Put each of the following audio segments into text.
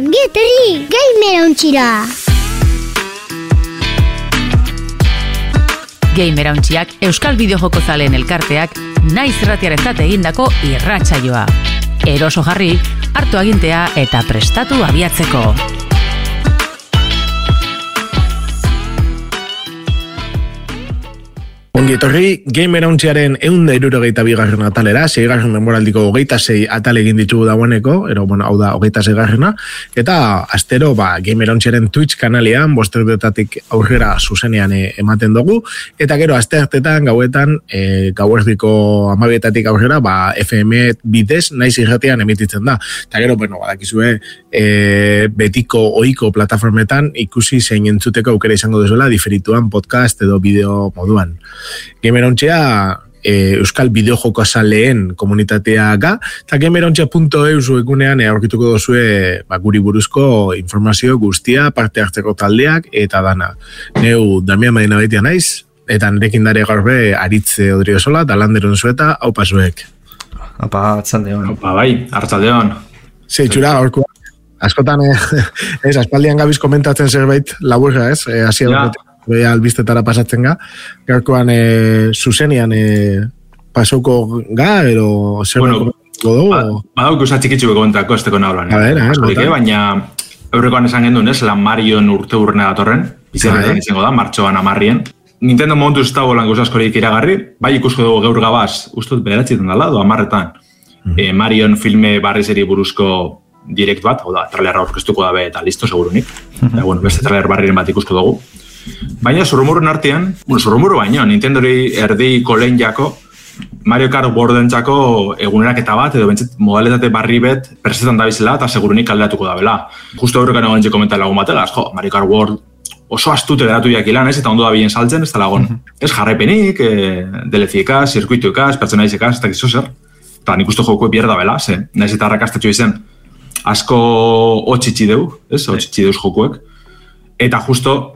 Ongetorri Gamerauntxira. Gamerauntxiak Euskal Bideojoko zaleen elkarteak naiz irratiarentzat egindako irratsaioa. Eroso jarri, hartu agintea eta prestatu abiatzeko. Ongi etorri, Gamerauntxiaren 162. atalera, 6. denboraldiko 26 atal egin ditugu dagoeneko, hau da 26. Eta astero, Gamerauntxiaren Twitch kanalean, 5:00 aurrera zuzenean ematen dugu, eta gero asteartetan, gauetan, gauerdiko 12:00 aurrera, FM bidez, naiz irratean emititzen da. Eta gero, badakizue, betiko ohiko plataformetan ikusi zein entzuteko aukera izango duzuela, diferituan podcast edo bideo moduan. Gamerauntxea Euskal Bideojoko zaleen komunitatea ga, eta gamerauntxea.eus egunean aurkituko duzue guri buruzko informazio guztia, parte hartzeko taldeak eta dana. Neu Damian Madina baitia naiz, eta nerekin dare gaurbe Aritze Odriozola, eta landeron zueta, haupa zuek. Haupa, atzaldeon. Haupa, hartzaldeon. Zeitxura, horko. Askotan, aspaldian gabiz komentatzen zerbait laburra, Asia albistetara pasatzen ga. Gaurkoan zuzenian pasauko ga, ero zer dugu? Badauk usa txikitxuko komentako esteko nablan. Baina aurrekoan esan gendun, Lan Marion urte urrena datorren, bizarretan izango da, martxoan 10. Nintendo momentuz ez dago lango askorik iragarri, bai ikusko dugu gaur gabaz, ustut bederatzetan dala, 10. Marion filme barrizeri buruzko direkt bat, hau da, trailerra aurkeztuko dabe eta listo, segurunik. Beste trailer barriren bat ikusko dugu. Baina zurrumurren artean, zurrumurru baino, Nintendori erdiko lehen jako, Mario Kart Worldentzako eguneraketa bat, edo bentsat modalitate barri bet presetan dabizela eta segurunik alderatuko dabela. Justo horrekan egon komentar lagun bategaz, Mario Kart World oso astute geratu jakilan, eta ondo da bien saltzen, ez da lagun. Ez jarraipenik, DLC-ekaz, zirkuituekaz, pertsonaizekaz, eta gizo zer. Eta nik uste joko bierda bela, nahiz eta arrakastatxo izen. Asko otxitxi deu, otxitxi deuz jokuek. Eta justo,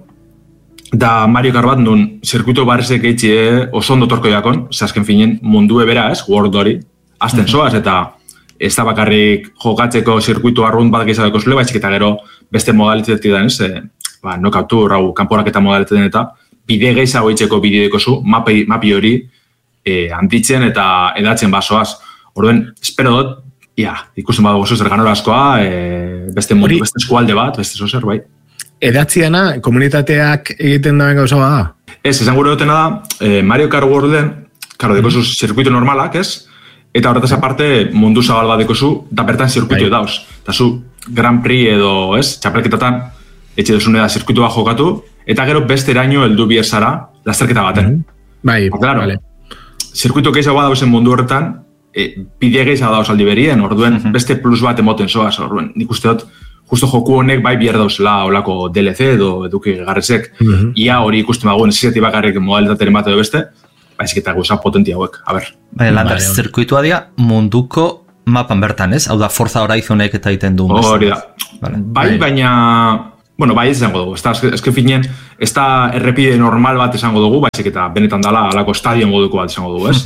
da Mario Kart bat nun zirkuito barrizek eitxie oso ondo torko jakon, azken finen mundu ebera World hori, azten zoaz, eta ez da bakarrik jokatzeko zirkuito arrunt bat geizabeko zule, baizik eta gero beste modalitetik den, nokautu, kanporak eta modaliteten eta bide geizago eitzeko bideo zu, mapi hori handitzen eta edatzen basoaz. Orduen, espero dut, ikusten badago zozer ganora askoa, beste mundu, beste eskualde bat, beste zozer, bai. Edatziana, komunitateak egiten daben gauza bada? Ez, esan gure dutena da, Mario Kart Worlden, dekozu zirkuito normalak, ez? Eta horretaz aparte, mundu zabal bat dekozu, da bertan zirkuito dauz. Eta zu, Grand Prix edo, ez? Txapelketatan, etxe duzune da zirkuito bat jokatu, eta gero beste eraino heldu bierzara, lasterketa baten. Bai, vale. Zirkuito gehiago bat dauzen mundu horretan, bide gehiago dauz aldi berien, orduen beste plus bat emoten zoaz, orduen nik uste dut, justo joku honek bai bier dauzela olako DLC edo eduki garrezek. Ia hori ikusten bago, nesizati bakarrik modalitateren bat edo beste, baizik eta gauza potenti hauek, a ber. Baina, zirkuitua dira munduko mapan bertan, ez? Hau da, Forza Horizonek eta egiten duen. Hori da. Bai, baina... bai ez izango dugu. Ez que finien, ez da errepide normal bat izango dugu, baizik eta benetan dala alako estadio moduko bat izango dugu, ez?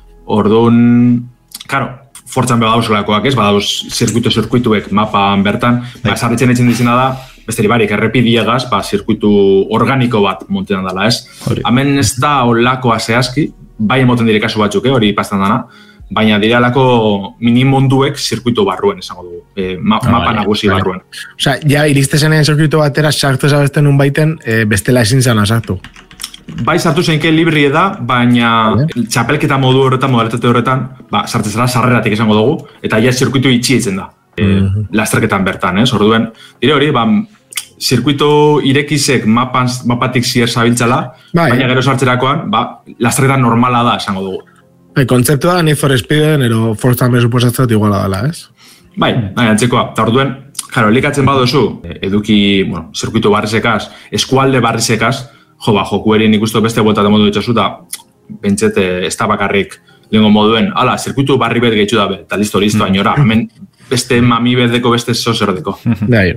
Orduan, karo, Forzan begauzulakoak ez, badauz zirkuituek mapan bertan, sarritzen etxen dizena da, besteri barik, errepidiegaz, zirkuitu organiko bat montetan dela, ez? Hemen ez da olakoa zehazki, bai emoten dire kasu batzuk, hori pastan dana, baina dire alako minimunduek zirkuitu barruen, esango dugu, mapa nagusi barruen. Osa, ja, iristezenen zirkuitu batera sartu zabesten un baiten, bestela ezin zana sartu. Bai, sartu zeinke libri da, baina txapelketa modu horretan, modalitate horretan, sartzezela sarreratik esango dugu, eta ja zirkuitu itxitzen da, lasterketan bertan, ez? Orduen, dire hori, zirkuitu irekizek mapatik zier zabiltzala, baina gero sartzerakoan, lasterketan normala da esango dugu. Kontzeptua Need for Speeden, ero Forza me suposatzat iguala dela, ez? Bai, antzekoa, eta orduen, elikatzen baduzu, eduki, zirkuitu barrizekaz, eskualde barrizekaz, joku erien ikustu beste bueltat modu ditzazu, eta pentset ez da bakarrik lehenko moduen, zirkuitu barri bet gehitzu dabe, eta listo, ainora, hemen beste mami bedeko, beste zozerdeko. Bai.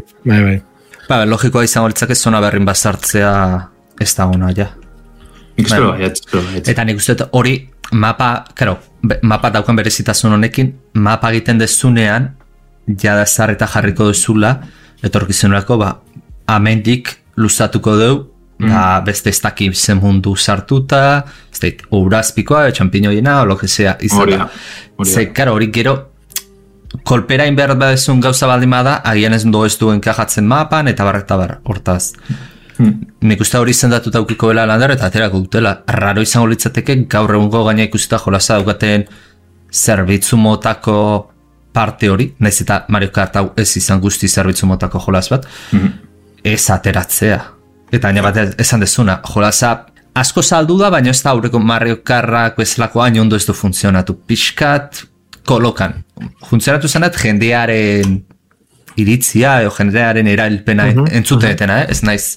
Logikoa izango litzak ez zona berrin bazartzea ez da ona, ja. Espero. Eta nik uste hori, mapa daukan berezitasun honekin, mapa egiten dezunean, jada zarreta jarriko duzula, etorkizunerako, amendik luzatuko dugu, beste ez daki zen mundu sartuta, ez da, urazpikoa, txampinoiena, o lo que sea, izan. Ze, karo, hori gero, kolpera inbehar badezun gauza baldin bada, agian ez duen kajatzen mapan, eta barra, hortaz. Nik uste hori zendatuta ukiko bela landar, eta aterako dutela, raro izango litzateke, gaur egungo gaina ikusita jolasa daukaten zerbitzu motako parte hori, nahiz eta Mario Kart hau ez izan guzti zerbitzu motako jolas bat, ez ateratzea. Eta baina bat esan dezuna, jolasa asko saldu da, baina ez da aurreko Mario Karrak bezalako hain ondo ez du funtzionatu. Pixkat kolokan. Funtzionatu zenet jendearen iritzia, jendearen erailpena entzutetena, ez naiz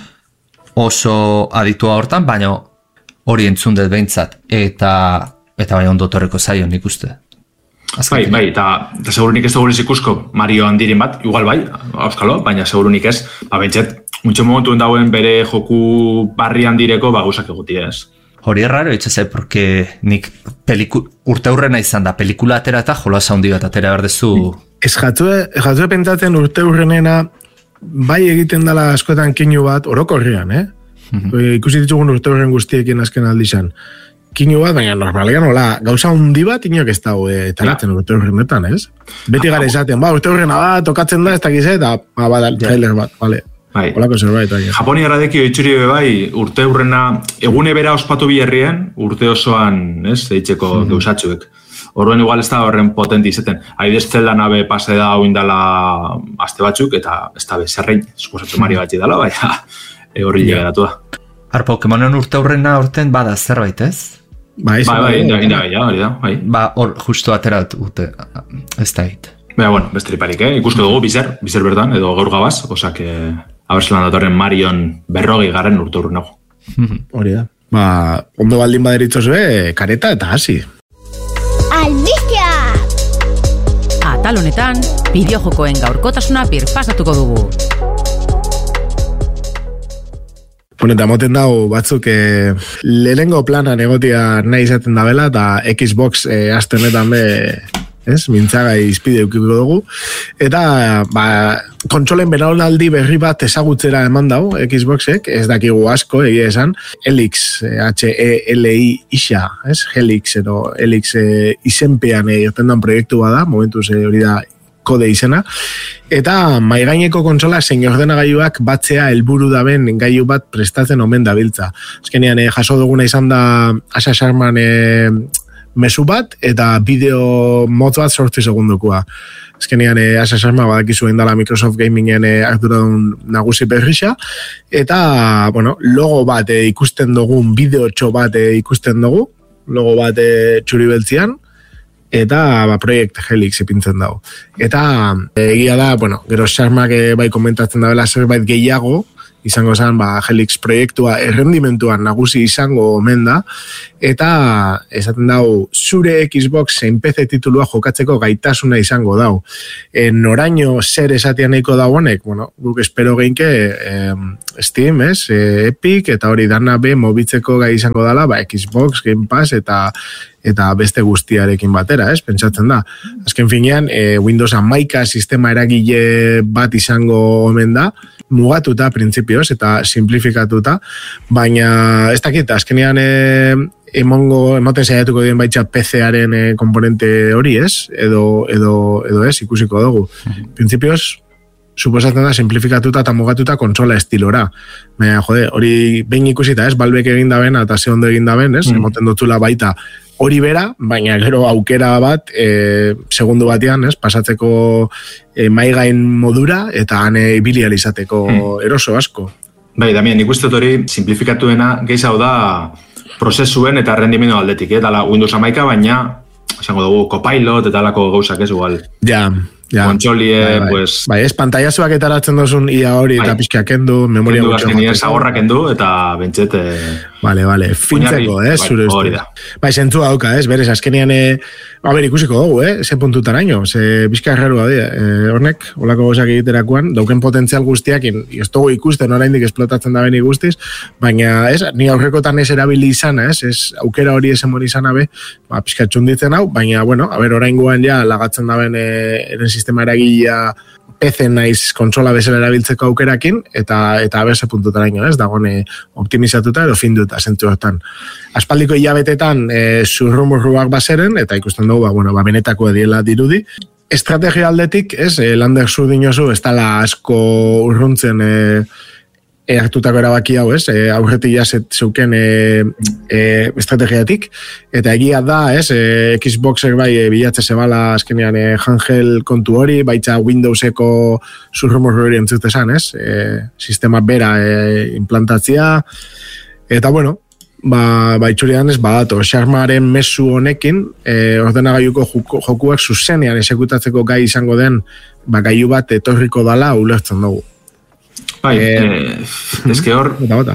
oso aditua hortan, baina hori entzundet behintzat. Eta baina ondo torreko zaio nik uste. Bai, eta segurunik ez dugu ikusko Mario handiren bat, igual bai, auskalo, baina segurunik ez, bentsat, muntxo momentuen dauen bere joku barri handireko gauzak egutia ez. Hori erraro itxasai, porque nik urte hurrena izan da, pelikula atera eta jolasa handi bat atera berdezu. Ez jatue pentsatzen urte hurrenena bai egiten dela askotan keinu bat orokorrian, Ikusi ditugun urte hurren guztiekin azken aldizan. Kinu bat, baina normalean hola, gauza hundi bat inok ez dago taratzen urte hurrenetan, ez? Beti gara esaten, urte hurrena bat, tokatzen da, ez dakiz, eta trailer bat, bale. Holako zerbait. Japoni garadeki oitzuri bai, urte hurrena, egune bera ospatu biherrien, urte osoan, ez, deitzeko gauzatxuek. Horren igual ez da horren potenti izaten. Haidez zelda nabe pase da oindala aste batzuk, eta ez da bezerrein, esposatu Mario batzi dela, baina horri geratu da. Pokemonen urte hurrena horten bada zerbait, ez? Bai, hori da. Hor justu aterat dute, ez da hit. Bueno, besteriparik, ikusko dugu, bizer bertan, edo gaur gabaz, osak, abertzelan datorren Marion 40 garren urte hurrenago. Hori da. Ondo baldin baderitzozue, kareta eta hasi. Albistea! Atal honetan, bideojokoen gaurkotasuna birpasatuko dugu. Eta moten dago batzuk lehenengo planan egotia nahi izaten da bela, eta Xbox aste honetan mintzagai izpide eukiko dugu. Eta kontsolen belaunaldi berri bat ezagutzera eman dago Xboxek, ez dakigu asko, egia esan, Helix, H-E-L-I-X, Helix, edo Helix izenpean irten dan proiektu bada, momentuz hori da kode izena, eta maigaineko kontsola zein ordenagailuak batzea helburu daben gailu bat prestatzen omen dabiltza. Azkenean jaso duguna izan da Asa Sharman mezu bat, eta bideo motz bat 8 segundukoa. Azkenean Asa Sharman badakizu indala Microsoft Gamingen arduradun nagusi berrixa, eta logo bat ikusten dugun, bideotxo bat ikusten dugu, logo bat txuri beltzian, eta Project Helix ipintzen dago. Eta egia da, gero Sharmak bai komentatzen da bela zerbait gehiago, izango zen Helix proiektua errendimentuan nagusi izango omen da, eta esaten dago zure Xbox zein PC titulua jokatzeko gaitasuna izango dago. Noraino zer esatia nahiko dagoenek, guk espero geinke Steam, Epic, eta hori dana mobitzeko gai izango dela, Xbox, Game Pass, eta beste guztiarekin batera, pentsatzen da. Azken finean, Windows 11 sistema eragile bat izango omen da, mugatuta printzipioz eta simplifikatuta, baina ez dakit, azkenean emoten saiatuko dien baitza PC-aren komponente hori edo ez, ikusiko dugu. Printzipioz, suposatzen da simplifikatuta eta mugatuta kontsola estilora. Baina, hori behin ikusita, Valvek egin daben, eta ze ondo egin daben, emoten dutula baita hori bera, baina gero aukera bat, segundu batean, pasatzeko maigain modura, eta han ibilial izateko eroso asko. Bai, Damien, ikusten hori simplifikatuena gehiago da prozesuen eta rendimendu aldetik, dala Windows 11, baina, esango dugu, Copilot eta alako gauzak ez igual. Ja. Kontxolie, pues... Bai, pantaiazuak etaratzen dozun ia hori eta pixka kendu, memoria gutxo. Kendu azken zagorra kendu eta bentset... Vale, fintzeko, zure uste. Bai, zentzua dauka, berez, azkenean, ikusiko dugu, ze puntutaraino, ze bizka errarua dira, hornek, holako gozak egiterakoan, dauken potentzial guztiak, ez dugu ikusten oraindik esplotatzen da beni guztiz, baina, ni aurrekotan ez erabili izan, ez aukera hori ez emori izan, bizka txunditzen hau, baina, oraingoan ja lagatzen da ben eren sistema eragilea PC naiz kontsola bezala erabiltzeko aukerakin, eta abese puntutaraino, ez, dagone optimizatuta edo finduta zentu hortan. Aspaldiko hilabetetan zurrumurruak baseren, eta ikusten dugu, benetako ediela dirudi. Estrategia aldetik, ez, Lander zu dinozu, ez dala asko urruntzen hartutako erabaki hau, ez, aurretik jazet zeuken estrategiatik, eta egia da, ez, Xboxek bai bilatze zebala azkenean handheld kontu hori, baitza Windowseko zurrumurru hori entzutezan, ez, sistema bera implantatzia, eta bueno, itxurian ez badato, xarmaren mezu honekin, ordenagailuko jokuak zuzenean esekutatzeko gai izango den, gailu bat etorriko dala ulertzen dugu. Bai, ezke hor,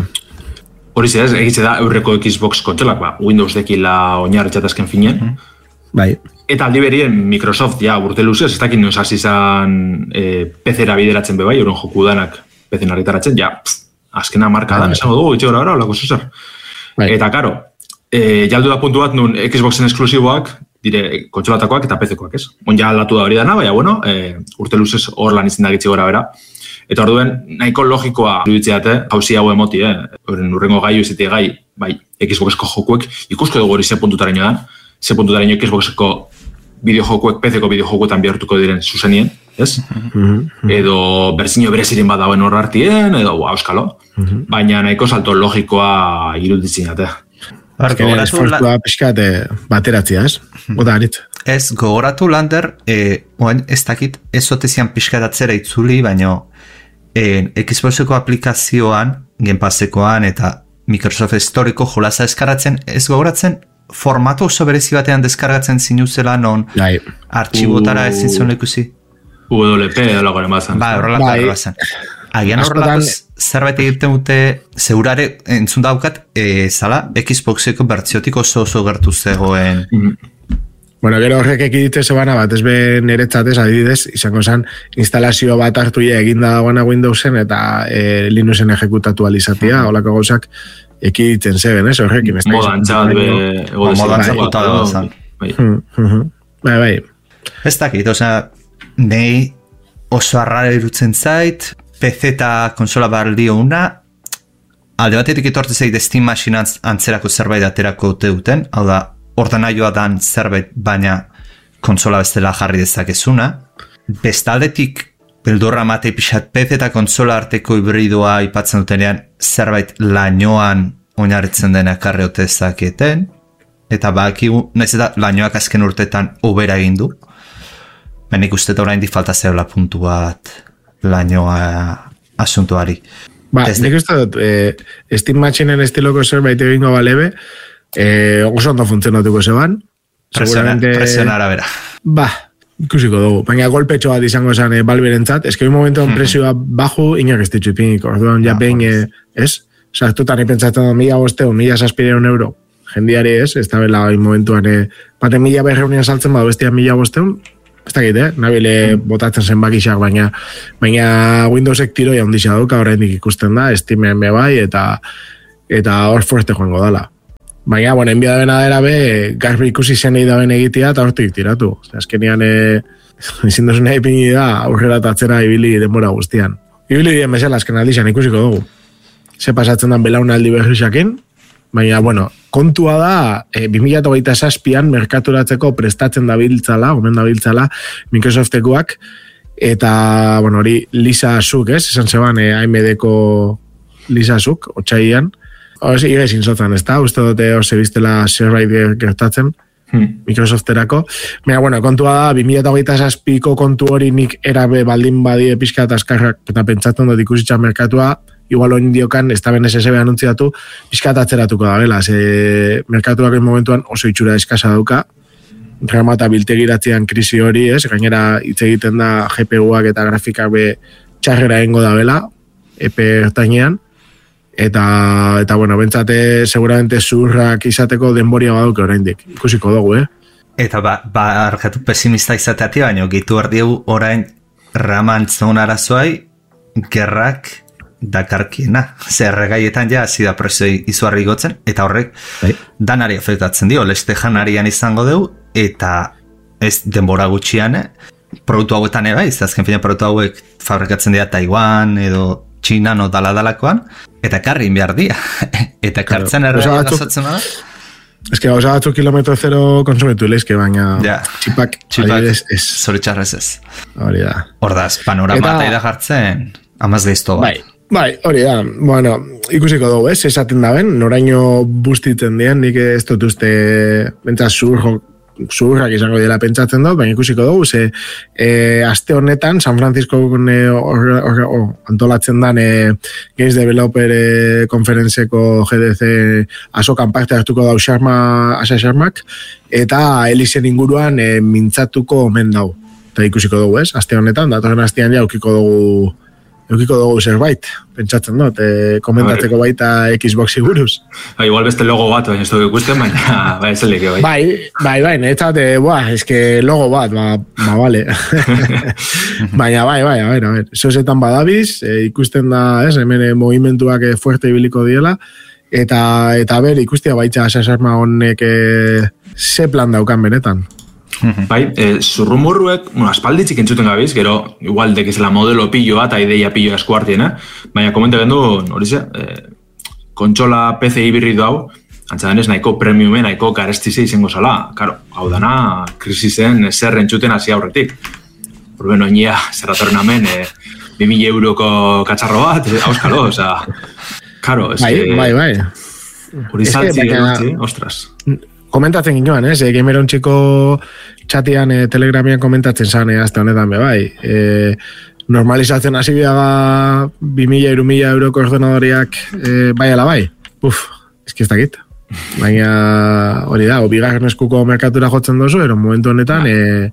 hori zera, egitze da eurreko Xbox kontsolak, Windows dekila oinarritxatazken finen. Bai. Eta aldi berien Microsoft, urte luzez, ez dakit noiz hasi izan PC-era bideratzen bebai, euren joku danak PC-en argitaratzen, azkena marka da, esango dugu, itxe gara, olako zuzar. Eta, karo, jaldu da puntu bat nun Xboxen esklusiboak, dire kontsolatakoak eta PC-koak, ez? Ja aldatu da hori dana, baina, urte luzez hor lan izin dagitzi gora bera. Eta orduen, nahiko logikoa iruditzeate, jauzi hau emoti, urrengo gaiu izatea gai, bai, Xboxeko jokuek, ikusko dugu hori ze puntutaraino da, ze puntutaraino Xboxeko bideojokuek, PC-ko bideojokuetan bihartuko diren zuzenien, ez? Edo berzinio berezirin bat dauen hor hartien, edo auskalo, baina nahiko salto logikoa iruditzen jate. Esfortua pixkat bateratzia, ez? Gota harit. Ez, gogoratu Lander, ez dakit, ez otezian pixkatatzera itzuli, baina Xboxeko aplikazioan, Gamepassekoan eta Microsoft Storeko jolasa eskaratzen, ez gogoratzen, formatu oso berezi batean deskargatzen zinuzela non artxibotara ezin zuen ikusi? WP edo lagoren bazan. Horrelako bazan. Agian horrelako zerbait egiten dute, zeurare entzun daukat, zala, Xboxeko bertziotik oso gertu zegoen. Bueno, gero horrek ekidite zebana bat, ez be niretzatez adibidez, izango zen instalazio bat hartu eginda dagoena Windowsen eta Linuxen ejekutatu alizatia, holako gauzak ekiditen zeben, ez horrekin. Modan txat, Bai. Ez dakit, nahi oso arrara irutzen zait, PC eta konsola baldio una, alde batetik etorte zait Steam Machine antzerako zerbait aterako duten, hau da, ordenaioa dan zerbait, baina konsola bestela jarri dezakezuna. Bestaldetik, beldurra mate pixat PC eta konsola arteko hibridoa ipatzen dutenean zerbait lainoan oinarritzen dena ekarri ote dezaketen, eta bakigu, nahiz eta lainoak azken urtetan obera egin du. Benik uste da orain falta zerla puntu bat lainoa asuntuari. Nik uste dut, Steam Machine-en estiloko zerbait egingo balebe, oso ondo funtzionatuko zeban. Presioen arabera. Ikusiko dugu. Baina golpetxo bat izango zen Valverentzat. Ez que un momentuan presioa baju, inak ez ditzu ipiniko. Orduan, japein, ez? Sartutan ipentzatzen da 1.500, 1.600 euro. Jendiari ez da bela momentuan, bate 1.000 saltzen badu bestia 1.500, ez dakit, nabile botatzen zen bakixak, baina Windowsek tiroia ondisa duka, horrendik ikusten da, Steamen bebai, eta hor fuerte joango dala. Baina, enbia da bena dera be, garbi ikusi zenei da bene egitea, eta hortik tiratu. Azkenean, izin duzuna ipini da, aurrera tatzera ibili denbora guztian. Ibili dien bezala, azken aldizan ikusiko dugu. Ze pasatzen dan belaunaldi berrisakin, baina, kontua da, 2027an merkaturatzeko prestatzen dabiltzala, omen dabiltzala, Microsoftekoak, eta, hori, Lisa Suk, esan zeban, AMD-ko Lisa Suk, otxaian, Ire zinzotan, ez da? Uste dute hor biztela zerbait gertatzen Microsofterako. Baina, kontua da, 2027ko kontu hori nik erabe baldin badie pixka eta askarrak eta pentsatzen dut ikusitxan merkatua, igual oin diokan, ez da ben SSB anuntziatu, pixka eta atzeratuko da, bela, ze merkatuak momentuan oso itxura eskasa dauka, rama eta biltegiratzean krisi hori, ez? Gainera hitz egiten da GPU-ak eta grafikak be txarrera egingo da, bela, epe ertainean, eta bentsate seguramente zurrak izateko denboria baduke oraindik. Ikusiko dugu, Eta arkatu pesimista izateati, baina gitu ardiegu orain ramantzon arazoai gerrak dakarkiena. Zerregaietan ja hasi da presioi izuarri gotzen, eta horrek danari afektatzen dio, leste janarian izango dugu, eta ez denbora gutxian, produktu hauetan eba, azken fina produktu hauek fabrikatzen dira Taiwan edo Txinan o dala-dalakoan, eta karrin behar dira. Eta kartzen erra gazatzen da? Ez que gauza batzuk kilometro zero konsumentu leizke, baina txipak zoritxarrez ez. Hori da. Hordaz, panorama eta jartzen, amaz lehizto bat. Bai, hori da. Bueno, ikusiko dugu, esaten da ben, noraino bustitzen dian, nik ez dut uste, bentsaz zurrak izango dela pentsatzen dut, baina ikusiko dugu, aste honetan, San Francisco antolatzen dan Games Developer konferentzeko GDC asokan parte hartuko dau Asa Sharmak, eta Elisen inguruan mintzatuko omen dau. Eta ikusiko dugu, aste honetan, datorren astean ja eukiko dugu zerbait, pentsatzen dut, komentatzeko baita Xboxi buruz. Igual beste logo bat, baina ez dugu ikusten, baina ez elik, bai. Bai, netzat, eske logo bat, vale. Baina, bai, a ver, zozetan badabiz, ikusten da, hemen movimentuak fuerte ibiliko diela, eta ber, ikustia baitza asasarma honek ze plan daukan benetan. Bai, zurrumurruek, aspalditzik entzuten gabiz, gero igual dekizela modelo pilloa eta ideia pilloa eskuartien, baina komente gendu, hori ze, kontsola PC hibirridu hau, antzadenez nahiko premiumen, nahiko garestize izango zala. Karo, hau dana, krisisen zer entzuten hasi aurretik. Horben oinia, zerratorren amen, 2.000 euroko katxarro bat, auskalo, oza, karo, bai. Hori saltzi gerutzi, ostras. Komentatzen ginoan, Gameron txiko txatian, Telegramian komentatzen zan, azte honetan bai. Normalizatzen hasi bidaga 2.000 euroko ordenadoriak bai ala bai. Ez dakit. Baina hori da, bigarren eskuko merkatura jotzen dozu, ero momentu honetan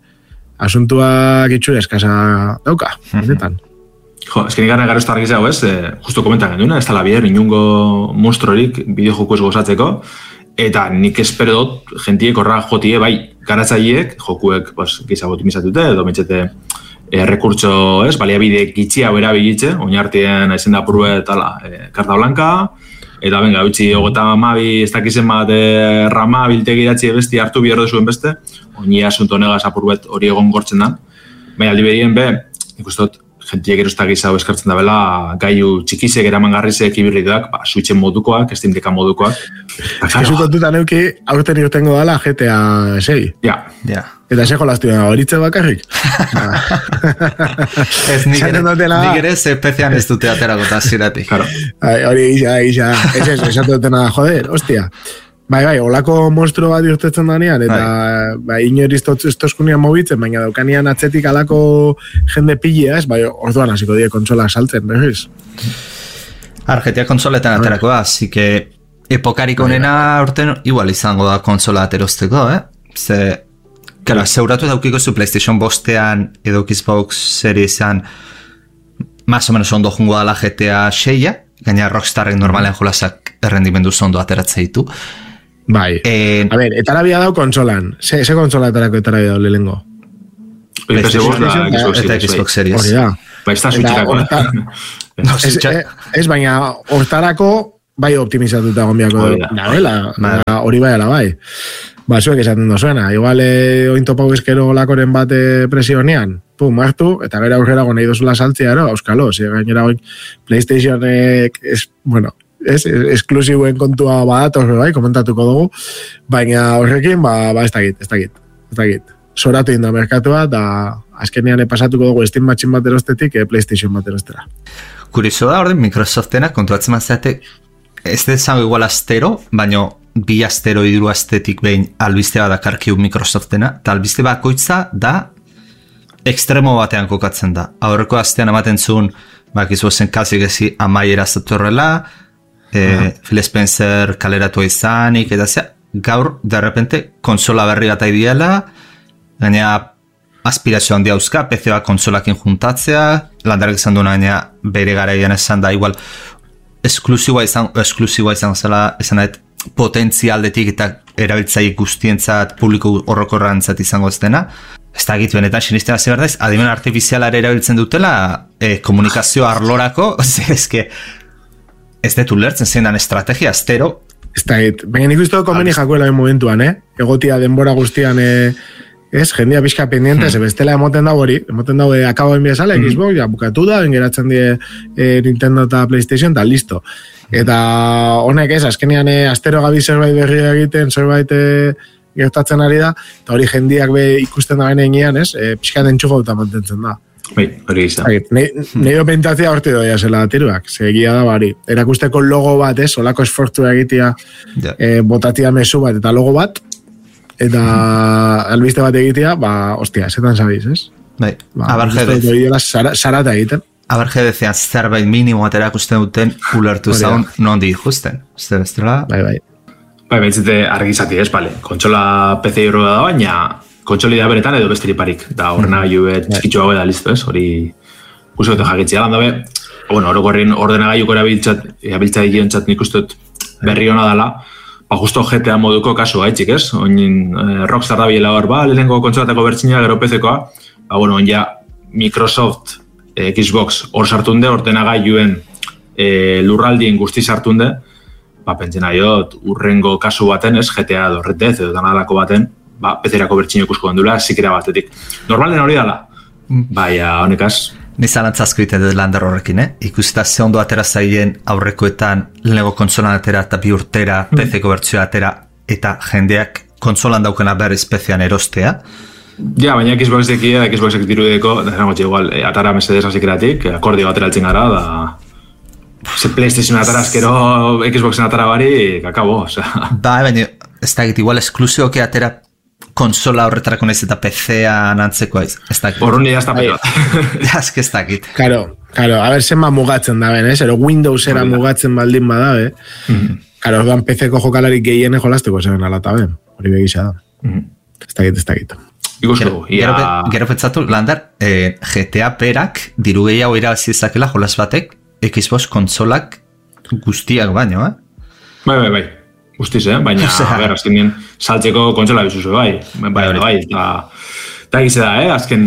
asuntuak itxure eskasa dauka, honetan. Jo, ez que nik gana garo estarrik zau, justo komentan genduna, ez tala bider, inungo monstruorik bideojoku ez gozatzeko, eta nik espero dut, jentiek horra jotie, bai, garatzaileek, jokuek, gizabo optimizatute, edo metxete rekurtso, baliabide gitxia bera bilitze, oinartien aizen da purbe tala, karta blanka, eta benga, utzi, ogeta mabi, ez dakizen bat, rama biltegi datzi besti hartu bihar duzuen beste, oinia asunto negaz apurbet hori egon gortzen da. Baina, aldi berien be, ikustot, jentiek erostak izau eskartzen da bela, gaiu txikizek eraman garrizek ibirrituak, Switchen modukoak, Steam Deckan modukoak. Ezu kontutan euki, aurten irtengo dala GTA 6. Ja. Eta ze jolaztu da, horitze bakarrik. Ez nik ere zepezian ez dute aterako eta ziratik. Hori gisa, esatu dutena, joder, hostia. Bai, olako monstruo bat irtetzen danean, eta inoriz tozkunean mobitzen, baina daukanian atzetik alako jende pillia, orduan hasiko die kontsola saltzen, berriz. GTA konsoletan aterako da, así que epokarik onena urten igual izango da konsola aterosteko, Ze, kera, zeuratu daukiko zu PlayStation bostean edo Xbox Seriesan más o menos ondo jungo dala GTA 6, gaina Rockstarrek normalean jolasak errendimendu zondo ateratzea ditu. Bai, a ver, etarabia dau konsolan. Ze konsola etarako etarabia dau lehengo? Eta Xbox Series. Hori da. Ba, ez da switcherako. Ez, baina hortarako bai optimizatuta gombiako da, hori bai ala bai. Ba, zuek esaten dozuena. Igual, ointopau eskero lakoren bat presionean, hartu, eta bera aurrera nahi dozula saltzea, auskalo, gainera PlayStationek, esklusiboen kontua badator, komentatuko dugu, baina horrekin, ez dakit. Zoratu inda merkatua, da azkenean pasatuko dugu Steam Machine bat erostetik, PlayStation bat erostera. Kurizo da, orden, Microsoftena kontuatzen mazate, ez dezango igual astero, baina bi astero iduru astetik behin albiste bat dakarkiu Microsoftena, eta albiste bakoitza da ekstremo batean kokatzen da. Aurreko astean ematen zuen, bakizu zen kasik ezi amaiera zatorrela, Phil Spencer kaleratua izanik, eta gaur, derrepente, konsola berri bat aidiela, gaina aspirazio handia uzka, PC bat konsolakin juntatzea, landarak izan duena gaina bere garaian esan da, igual, esklusiboa izan zela, esan dut, potentzialdetik eta erabiltzaile guztientzat, publiko horrokorrantzat izango ez dena. Ez da gitu, benetan, sinisten hasi berdaiz, adimen artifizialare erabiltzen dutela, komunikazio arlorako, ez dut ulertzen zein dan estrategia, astero. Ez da, baina nik uste komeni jakuela momentuan, egotia denbora guztian Ez, jendia pixka pendiente, ze bestela emoten dago hori, akabo den bezala, Xbox, ja, bukatu da, engeratzen die Nintendo eta PlayStation, eta listo. Eta honek ez, azkenean astero gabi zerbait berria egiten, zerbait gertatzen ari da, eta hori jendiak ikusten da benean, ez, pixka den txufauta mantentzen da. Bai, hori izan. Nero pentazia horti doia zela tiruak, segia da bari. Erakusteko logo bat, ez, olako esfortzua egitea, botatia mesu bat, eta logo bat, eta albiste bat egitea, ostia, esetan sabiz, ez? Bai, abarje sarata egiten. Abarje dezean zerbait minimo bat erakusten duten ulertu zaun nondi justen. Bai. Bai, behitzete argizati, ez, bale. Kontsola PC hori da, baina kontsoli da beretan edo bestiriparik. Da horrena txikitxo hau da listo, ez? Hori guztiak jakitzea. Landabe, orokorrin ordenagailuko erabiltza digiontzat nik ustut berri hona dela, justo GTA moduko kasu haitzik, ez? Oin Rockstar da bilela hor, lehenko kontsolatako bertxina, gero PC-koa, ja Microsoft Xbox hor sartunde, ordenagailuen lurraldien guzti sartunde, pentsen aiot, urrengo kasu baten, ez? GTA edo Red Dead edo danalako baten, PC-erako bertxina ikusko gendula, zikera batetik. Normalen hori dala, honekaz. Nizalantzazko ite dut Lander horrekin, Ikusita ze ondo atera zaien aurrekoetan lehenko kontsolan atera eta bi urtera, PC-ko bertzioa atera, eta jendeak kontsolan daukena berriz PC-an erostea. Ja, baina Xbox-ek dirudeko, igual, atara mesedez azikeratik, akordio atera altzen gara, da PlayStation atara azkero Xboxen atara bari, kakabo, osea. Baina, ez da igual esklusioke atera konsola horretarako nahiz eta PC-an antzeko aiz. Horroni jazta pelo. Jazke ez dakit. Karo, a ber, zenba mugatzen da ben, ero Windows-era mugatzen baldin bada, Karo, orduan PC-ko jokalarik gehiene jolasteko zeben alata ben, hori begisa da. Ez dakit. Gero pentsatu, Lander, GTA perak diru gehiago irabazi ezakela jolas batek, Xbox konsolak guztiak baino, Bai. Guztiz, baina, azken dien, saltzeko kontsola bizuzu, bai, eta egize da, azken,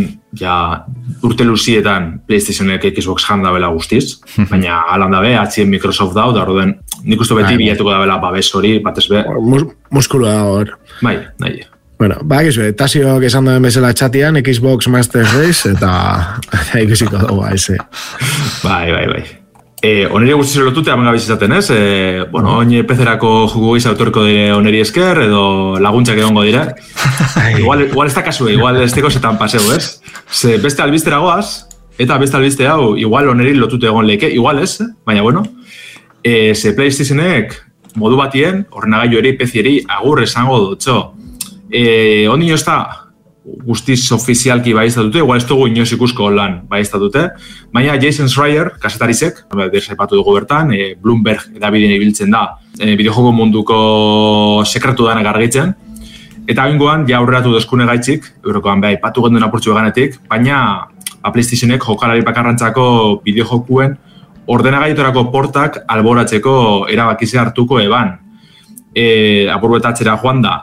urte luzietan PlayStationek Xbox janda bela guztiz, baina alan dabe, atzien Microsoft dau, da orduen, nik uste beti bilatuko da bela babes hori, batez be. Muskulu da, hor. Bai, nahi. Bueno, egizu, Tasiok esan duen bezala txatian, Xbox Master Race, eta ikusiko dugu, aize. Bai. Oneri guztiz lotute, amenga bizizaten, ez? Oin PC-erako joko giza autorko dire oneri esker, edo laguntzak egongo dire. Igual ez da kasue, igual ez teko zetan paseu, ez? Ze beste albistera goaz, eta beste albiste hau, igual oneri lotute egon leke, igual ez, baina bueno. Ze PlayStationek modu batien, ordenagailu eri, PC-eri, agur esango dutxo. Ondino ez da, guztiz ofizialki baiztatute, igual ez dugu inoz ikusko lan baiztatute, baina Jason Schreier, kasetarizek, desaipatu dugu bertan, Bloomberg edabideen ibiltzen da, bideojoko munduko sekretu danak argitzen, eta bingoan, aurreratu deskune gaitzik, eurokoan aipatu genduen apurtxu eganetik, baina PlayStationek jokalari bakarrantzako bideojokuen ordenagailuetarako portak alboratzeko erabakizea hartuko eban. Apurbetatxera joan da,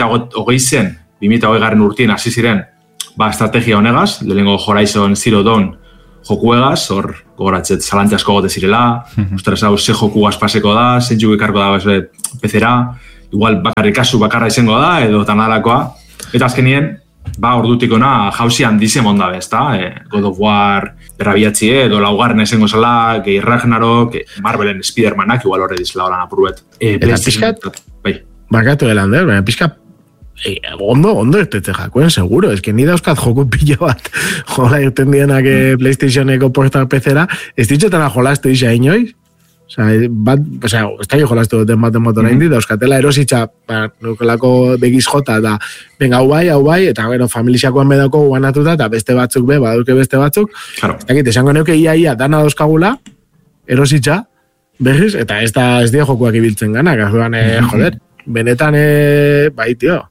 2020 garren urtien hasi ziren estrategia honegaz, lehenengo Horizon Zero Dawn jokuegaz, hor gogoratzet zalantze asko gote zirela, ostras hau ze joku paseko da, zentxuk ikarko da PC-era, igual bakarra izango da, edo tanalakoa, eta azkenien, ordutikona jauzi handize mondabe, ezta? God of War, berrabiatzie, edo laugarren esengo zela, gehi Ragnarok, Marvelen Spider-Manak, igual horre dizela holan apurbet. Eta pixkat, bakatu Lander, baina pixkat, ondo ertetze jakuen, seguro. Ez que ni dauzkat joku pila bat jola irten dienak PlayStationeko portal PC-era, ez ditxotena jolastu isa inoiz. Ez da jolastu duten baten motora indi, dauzkatela erositza, nukelako begiz jota, eta venga, hau bai, eta gero familixakoan bedako guanatuta, eta beste batzuk baduke beste batzuk. Ez dakit, esango neuke ia dana dauzkagula, erositza, berriz, eta ez dira jokuak ibiltzen gana, joder, benetan, bai, tio.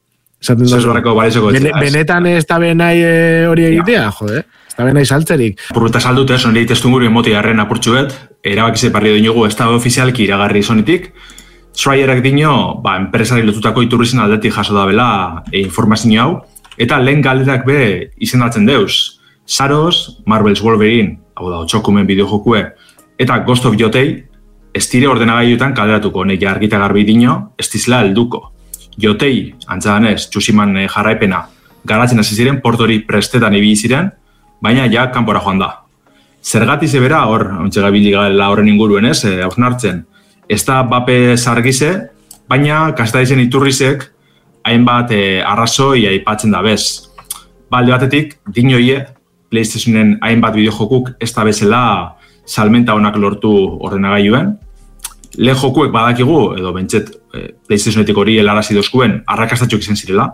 Benetan ez da benai hori egitea, jode. Ez da benai saltzerik. Apurruta saldut, nire testunguru emoti garren apurtxuet, erabakize parri dugu ez da ofizialki iragarri zonitik. Schreierak dino, enpresari lotutako iturrizin aldetik jaso da bela informazio hau, eta lehen galderak be izendatzen deuz. Saros, Marvel's Wolverine, hau da, otxokumen bideojokue, eta Ghost of Yotei, ez dire ordenagailuetan kalderatuko, nek argita garbi dino, ez dizela helduko. Jotei, antzadanez, Tsushiman jarraipena, garatzen hasi ziren, portori prestetan ibili ziren, baina ja kanpora joan da. Zergatik zebera, ontsa gabili gala horren inguruen ez, hausnartzen, ez da bape zargize, baina kastadizen iturrizek hainbat arrazoi aipatzen da bez. Alde batetik, dinoie, PlayStationen hainbat bideojokuk ez da bezala salmenta honak lortu ordenagailuen. Lehen jokuek badakigu, edo bentset PlayStationetik hori helarazi dozkuen, arrakastatxok izan zirela.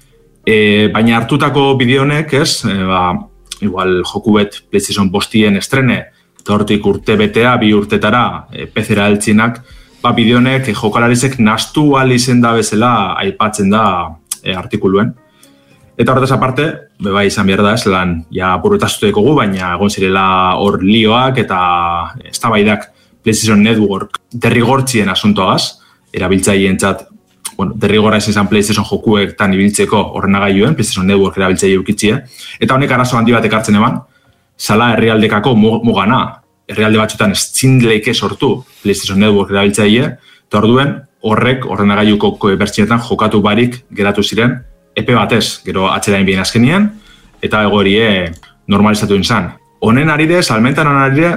Baina hartutako bideonek, ez, igual jokubet PlayStation bostien estrene, eta hortik urte betea, 2 urtetara, PC-era eltzinak, bideonek jokalaritzek nastu izen da bezala aipatzen da artikuluen. Eta horretaz aparte, bai izan behar da, ez lan, ja apurretaztu dekogu, baina egon zirela hor lioak eta eztabaidak PlayStation Network derrigortzien asuntoagaz, erabiltzaieentzat, derrigorra izan PlayStation jokuek tan ibiltzeko ordenagailuen, PlayStation Network erabiltzaile ukitzie, eta honek arazo handi bat ekartzen eban, sala herrialdekako mugana, herrialde batzutan ez zindleike sortu PlayStation Network erabiltzaile, eta orduen horrek ordenagailuko bertsionetan jokatu barik geratu ziren epe batez, gero atxerain bien azkenien, eta egoerie normalizatu izan. Honen arire, salmentan honen arire,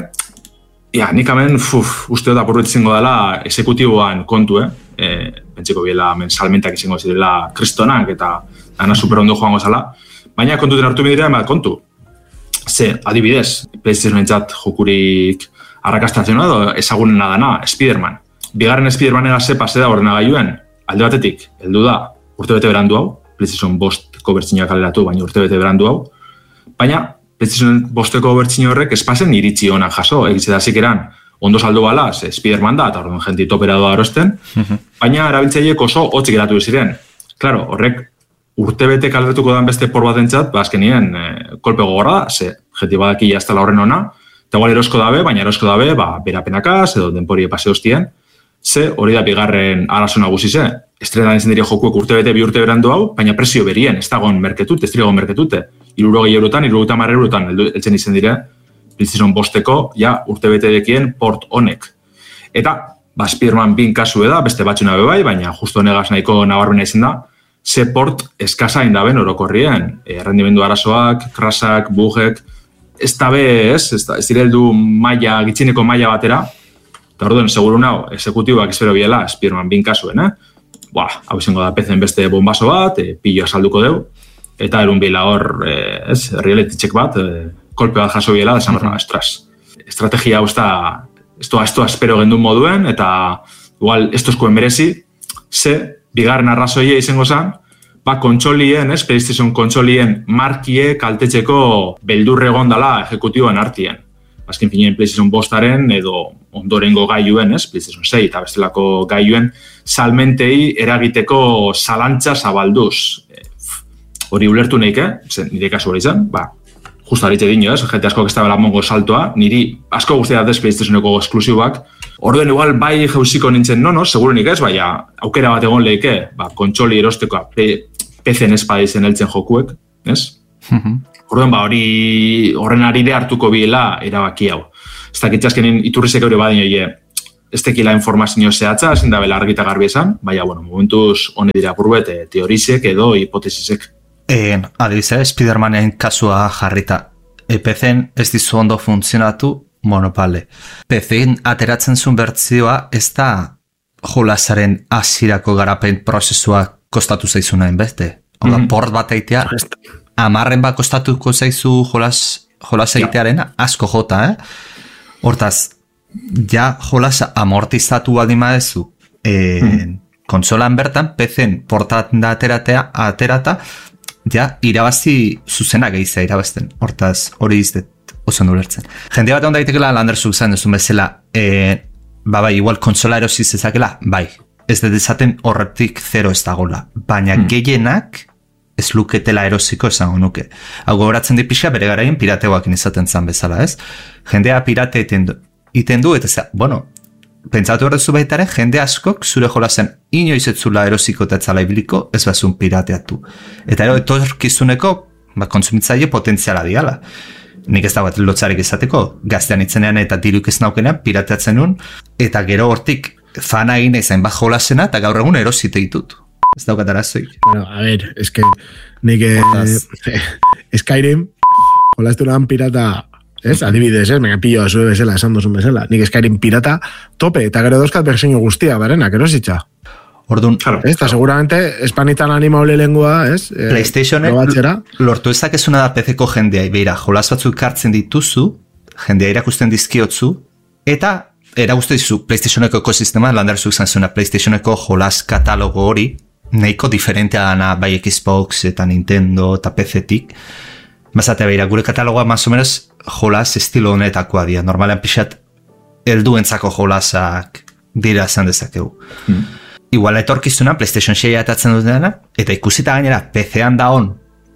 nik hemen uste dut apurret izango dela esekutiboan kontu, pentsiko biela salmentak izango zirela kristonak eta dana super ondo joango zala, baina kontuten hartu bidira, kontu. Ze, adibidez, PlayStation-entzat jokurik arrakastatzen edo ezagunena dana, Spider-Man. Bigarren Spider-Man ze paseda ordenagailuen, alde batetik, heldu da, urtebete berandu hau, PlayStation 5ko bertsinak kaleratu, baina urtebete berandu hau, baina PlayStation 5ko bertsio horrek espazen iritzi honak jaso, egitze da zikeran, ondo saldu bala, Spider-Man da, eta orduan jenti topera doa arosten, baina erabiltzaileek oso hotzik geratu ziren. Claro, horrek urtebete kaleratuko dan beste por batentzat, azkenien kolpe gogorra da, ze jenti badaki jaztala horren ona, eta igual erosko dabe, baina erosko dabe, berapenakaz, edo denpori pase hostien, ze hori da bigarren arazo nagusi ze. Estrenan izan dira jokuek urtebete 2 urte berandu hau, baina presio berien, ez dagoen merketute, ez dira merketute. 60 eurotan, 60 eurotan, eltzen izan dire, PlayStation 5ko, ja, urtebete dekien port honek. Eta, Spider-Man 2 kasu eda, beste batxuna bebai, baina justo negaz nahiko nabarbena izan da, ze port eskasa indaben orokorrien, rendimendu arazoak, krasak, bugek, ez dabe, ez direldu maila, gitzineko maila batera, eta orduen, seguru nao, exekutibak espero biela, Spider-Man 2 kasuen, hau izango da pezen beste bombazo bat, pilloa salduko deu, eta erun bila hor, reality check bat, kolpe bat jaso biela, desan horra, estrategia hau ez da espero gendun moduen, eta igual, ez tozkoen merezi, ze, bigarren arrazoia izango zen, kontsolien, PlayStation kontsolien markie kaltetzeko beldurre gondala ejecutiboan artien. Azken finean PlayStation 5-aren edo ondorengo gailuen, PlayStation 6 eta bestelako gailuen salmentei eragiteko zalantza zabalduz. Hori ulertu neik, nire kasu hori zen, justo haritze dino, jente asko ez da bela mongo saltoa, niri asko guztia dez PlayStationeko esklusibak. Orduen igual bai jauziko nintzen segurunik ez, baina aukera bat egon lehike, kontsoli erosteko PC-en espadizen heltzen jokuek, ez? Orduen horren arire hartuko biela erabaki hau. Ez dakitzazkenin iturrizek hori badin ez tekila informazio zehatza, ezin da bela argita garbi esan, baina, momentuz hone dira burbet teorizek edo hipotesisek. Adibize, Spider-Manen kasua jarrita. PC-en ez dizu ondo funtzionatu, monopale. PC-en ateratzen zuen bertzioa ez da jolasaren hasierako garapen prozesua kostatu zaizuna beste. Port bat eitea, 10 bat kostatuko zaizu jolas egitearen asko jota, Hortaz, ja jolasa amortizatu baldin badezu konsolan bertan, PC-en portatzen da aterata, ja, irabazi zuzena gehizea irabazten. Hortaz, hori izdet oso nulertzen. Jende bat onda daitekela Landerzuk zain duzun bezala, igual konsola erosiz ezakela, ez dut ezaten horretik 0 ez dagoela. Baina gehienak ez luketela erosiko esango nuke. Hau gogoratzen di pixka bere garaien pirateoak izaten zan bezala, ez? Jendea pirate iten du, eta pentsatu horrezu baitaren, jende askok zure jolazen inoiz etzula erosiko eta etzala ibiliko, ez bazun pirateatu. Eta etorkizuneko kontsumitzaile potentziala diala. Nik ez da bat lotzarik izateko, gaztean itzenean eta diruk ez naukenean pirateatzen nun, eta gero hortik fana egin izan bat jolasena eta gaur egun erosite ditut. Ez daukat arazoik. Bueno, a ver, es que nik Skyrim jolastu nahan pirata, ez? Adibidez, ez? Venga, pillo zue bezala, esan dozun bezala. Nik Skyrim pirata tope, eta gero dozkat berseño guztia, barenak, erositza. Orduan, eta seguramente espanitan anima ole lengua, ez? PlayStationek lortu ezakezuna da PC-ko jendea, beira, jolas batzuk kartzen dituzu, jendea irakusten dizkiotzu, eta erakusten dizu PlayStationeko ekosistema, landarzuk zantzuna PlayStationeko jolas katalogo hori, nahiko diferentea dana bai Xbox eta Nintendo eta PC-tik. Bazatea beira, gure katalogoa más o menos jolas estilo honetakoa dira. Normalean pixat helduentzako jolasak dira zan dezakegu. Igual etorkizunan PlayStation 6 atatzen dut dena, eta ikusita gainera PC-an da on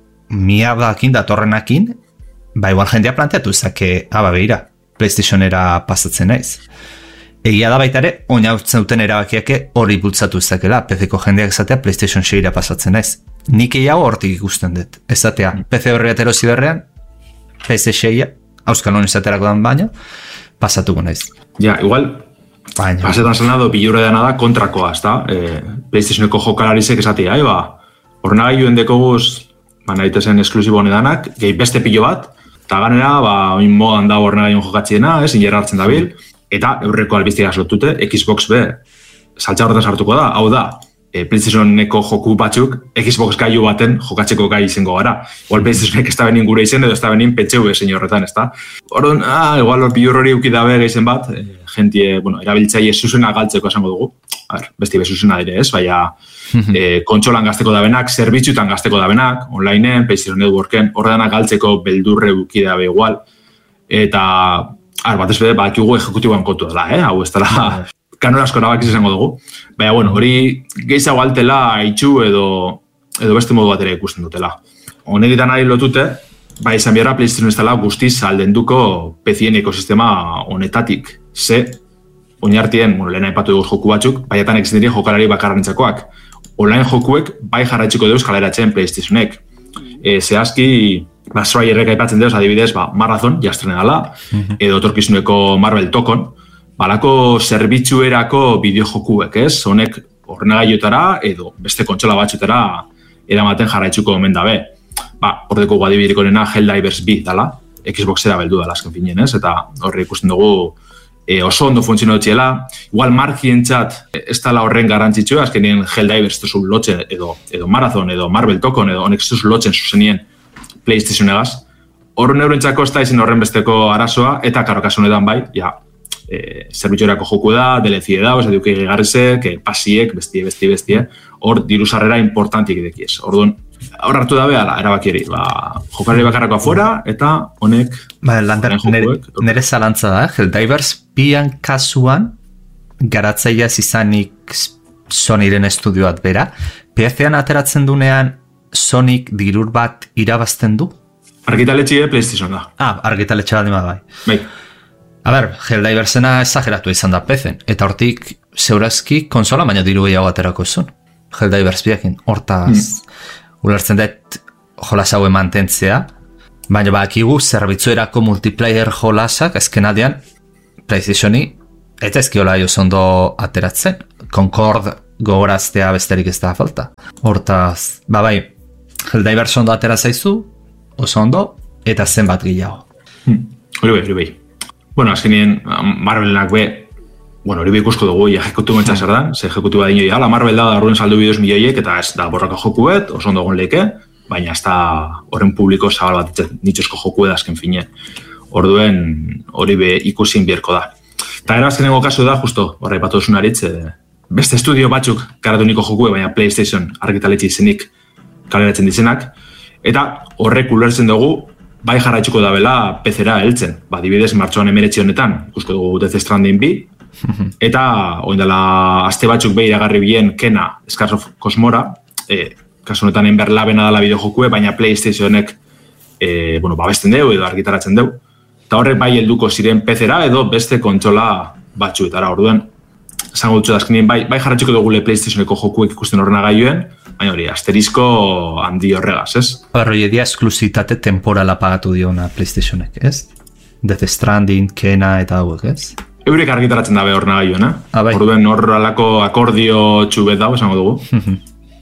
miardakin datorrenakin, ba igual jendea planteatu ezake, beira, PlayStationera pasatzen naiz. Egia da baita ere, oinautzen duten erabakiake hori bultzatu ezakela, PC-ko jendeak ezatea PlayStation 6 pasatzen naiz. Nik egiago hortik ikusten dut. Ezatea, PC horregat erosi berrean, PS6, auskanon ezaterako dan baina, pasatuko naiz. Ja, igual, pasetan zenado, bilurre dena da kontrakoa, ez da? PlayStationeko jokalarizek ezatea, horrenagailuen dekoguz, nahitezen esklusibo honedanak, gehi beste pilo bat, eta ganera, oin modan da horrenagailuen jokatziena, injerra hartzen dabil, eta eurreko albiztiak aslotute, Xbox B, saltza horretan sartuko da, hau da, PlayStationeko joku batzuk, Xbox gaiu baten jokatzeko gai izango gara. Igual PlayStationek ez da benin gure izen, edo ez da benin PCV zein horretan, ez da? Orduan, igual bilur hori ukidabe gaizen bat, jentie, erabiltzaile zuzena galtzeko esango dugu. Besti bezuzena dire ez, baina kontsolan gazteko dabenak, zerbitzutan gazteko dabenak, onlineen, PlayStation Networken, horredanak galtzeko beldurre ukidabe igual. Eta, batez bede, bakiugu ejekutiboan kontu dela, hau ez dela... kanora asko nabakiz izango dugu. Baina, hori gehiago altela itxu edo beste modu batera ikusten dutela. Honegitan ari lotute, izan biharra PlayStation ez dela guztiz aldenduko PC-en ekosistema honetatik. Ze, oinartien, lehen aipatu dugu joku batzuk, baiatan ekzen dira jokalari bakarrantzakoak. Online jokuek bai jarraitxiko deuz kaleratzen PlayStationek. Zehazki, Schreierrek aipatzen deuz adibidez, Marathon, jastren dela, edo torkizuneko Marvel Tokon, balako zerbitzuerako bideojokuek, ez? Honek horrenagaiotara edo beste kontsola batxutara eramaten jarraitzuko omen dabe. Hordeko guadibirik honena Helldivers 2 dala, Xboxera beldu dala azken finen, ez? Eta horre ikusten dugu oso ondo funtziono dutxiela. Igual markientzat ez dala horren garantzitsua, azkenien Helldivers zuzun lotzen edo Marathon edo Marvel Tokon edo honek zuzun lotzen zuzenien PlayStation-egaz. Horren eurentzako ez da izin horren besteko arazoa eta karokasunetan bai, zerbitxorako joku da, DLC da, eduki gegarrizek, pasiek, bestie, hor diru sarrera importantik edekiez. Orduan, hor hartu dabe, erabakieri, jokalari bakarrako afuera, eta honek... Nere zalantza da, Helldivers pian kasuan, garatzaia izanik Sonyren estudioat bera, PC-an ateratzen dunean Sonic dirur bat irabazten du? Argitaletxe PlayStation da. Argitaletxe bat bai. Bai. Helldiversena exageratu izan da PC-en, eta hortik zeurazki konsola baina diru gehiago aterako zuen. Helldivers biakin, hortaz ulertzen dut jolas haue mantentzea, baina bakigu zerbitzuerako multiplayer jolasak azken aldean PlayStationi eta ezkiola ondo ateratzen. Concord gogoraztea besterik ez da falta. Hortaz, Helldivers ondo atera zaizu, oso ondo, eta zenbat gehiago. Hori bai. Azkenien Marvelenak hori ikusko dugu, ejekutu mentza zer dan, ze ejekutu bat dinoi, Marvel da horren saldu bideoz milioiek, eta ez da borraka joku bet, oso ondo egon leke, baina ez da horren publiko zabal bat nituzko joku da azken fine. Orduen hori ikusin bierko da. Eta era azkenengo kasu da, justo, horra ipatu duzun aritz, beste estudio batzuk karatu niko joku, baina PlayStation argitaletxe izenik kaleratzen dizenak, eta horrek ulertzen dugu, bai jarraitzuko da bela PC-era heltzen. Dibidez, martxoan 19 honetan, ikusko dugu Death Stranding 2, eta oindela aste batzuk iragarri bien Kena, Scars of Cosmora, kasu honetan enberlabena dela bideojokue, baina PlayStationek babesten deu edo argitaratzen deu. Eta horrek bai helduko ziren PC-era edo beste kontsola batzuetara. Orduan, zango dutxo dazkenien, bai jarraitzuko dugu PlayStationeko jokuek ikusten horrena gaioen, baina hori, asterisko handi horregaz, ez? Hori edia esklusitate temporala pagatu diona PlayStationek, ez? Death Stranding, Kena eta hauek, ez? Eurek argitaratzen dabe horrena gaioen, Orduen hor alako akordio txubet dago, esango dugu.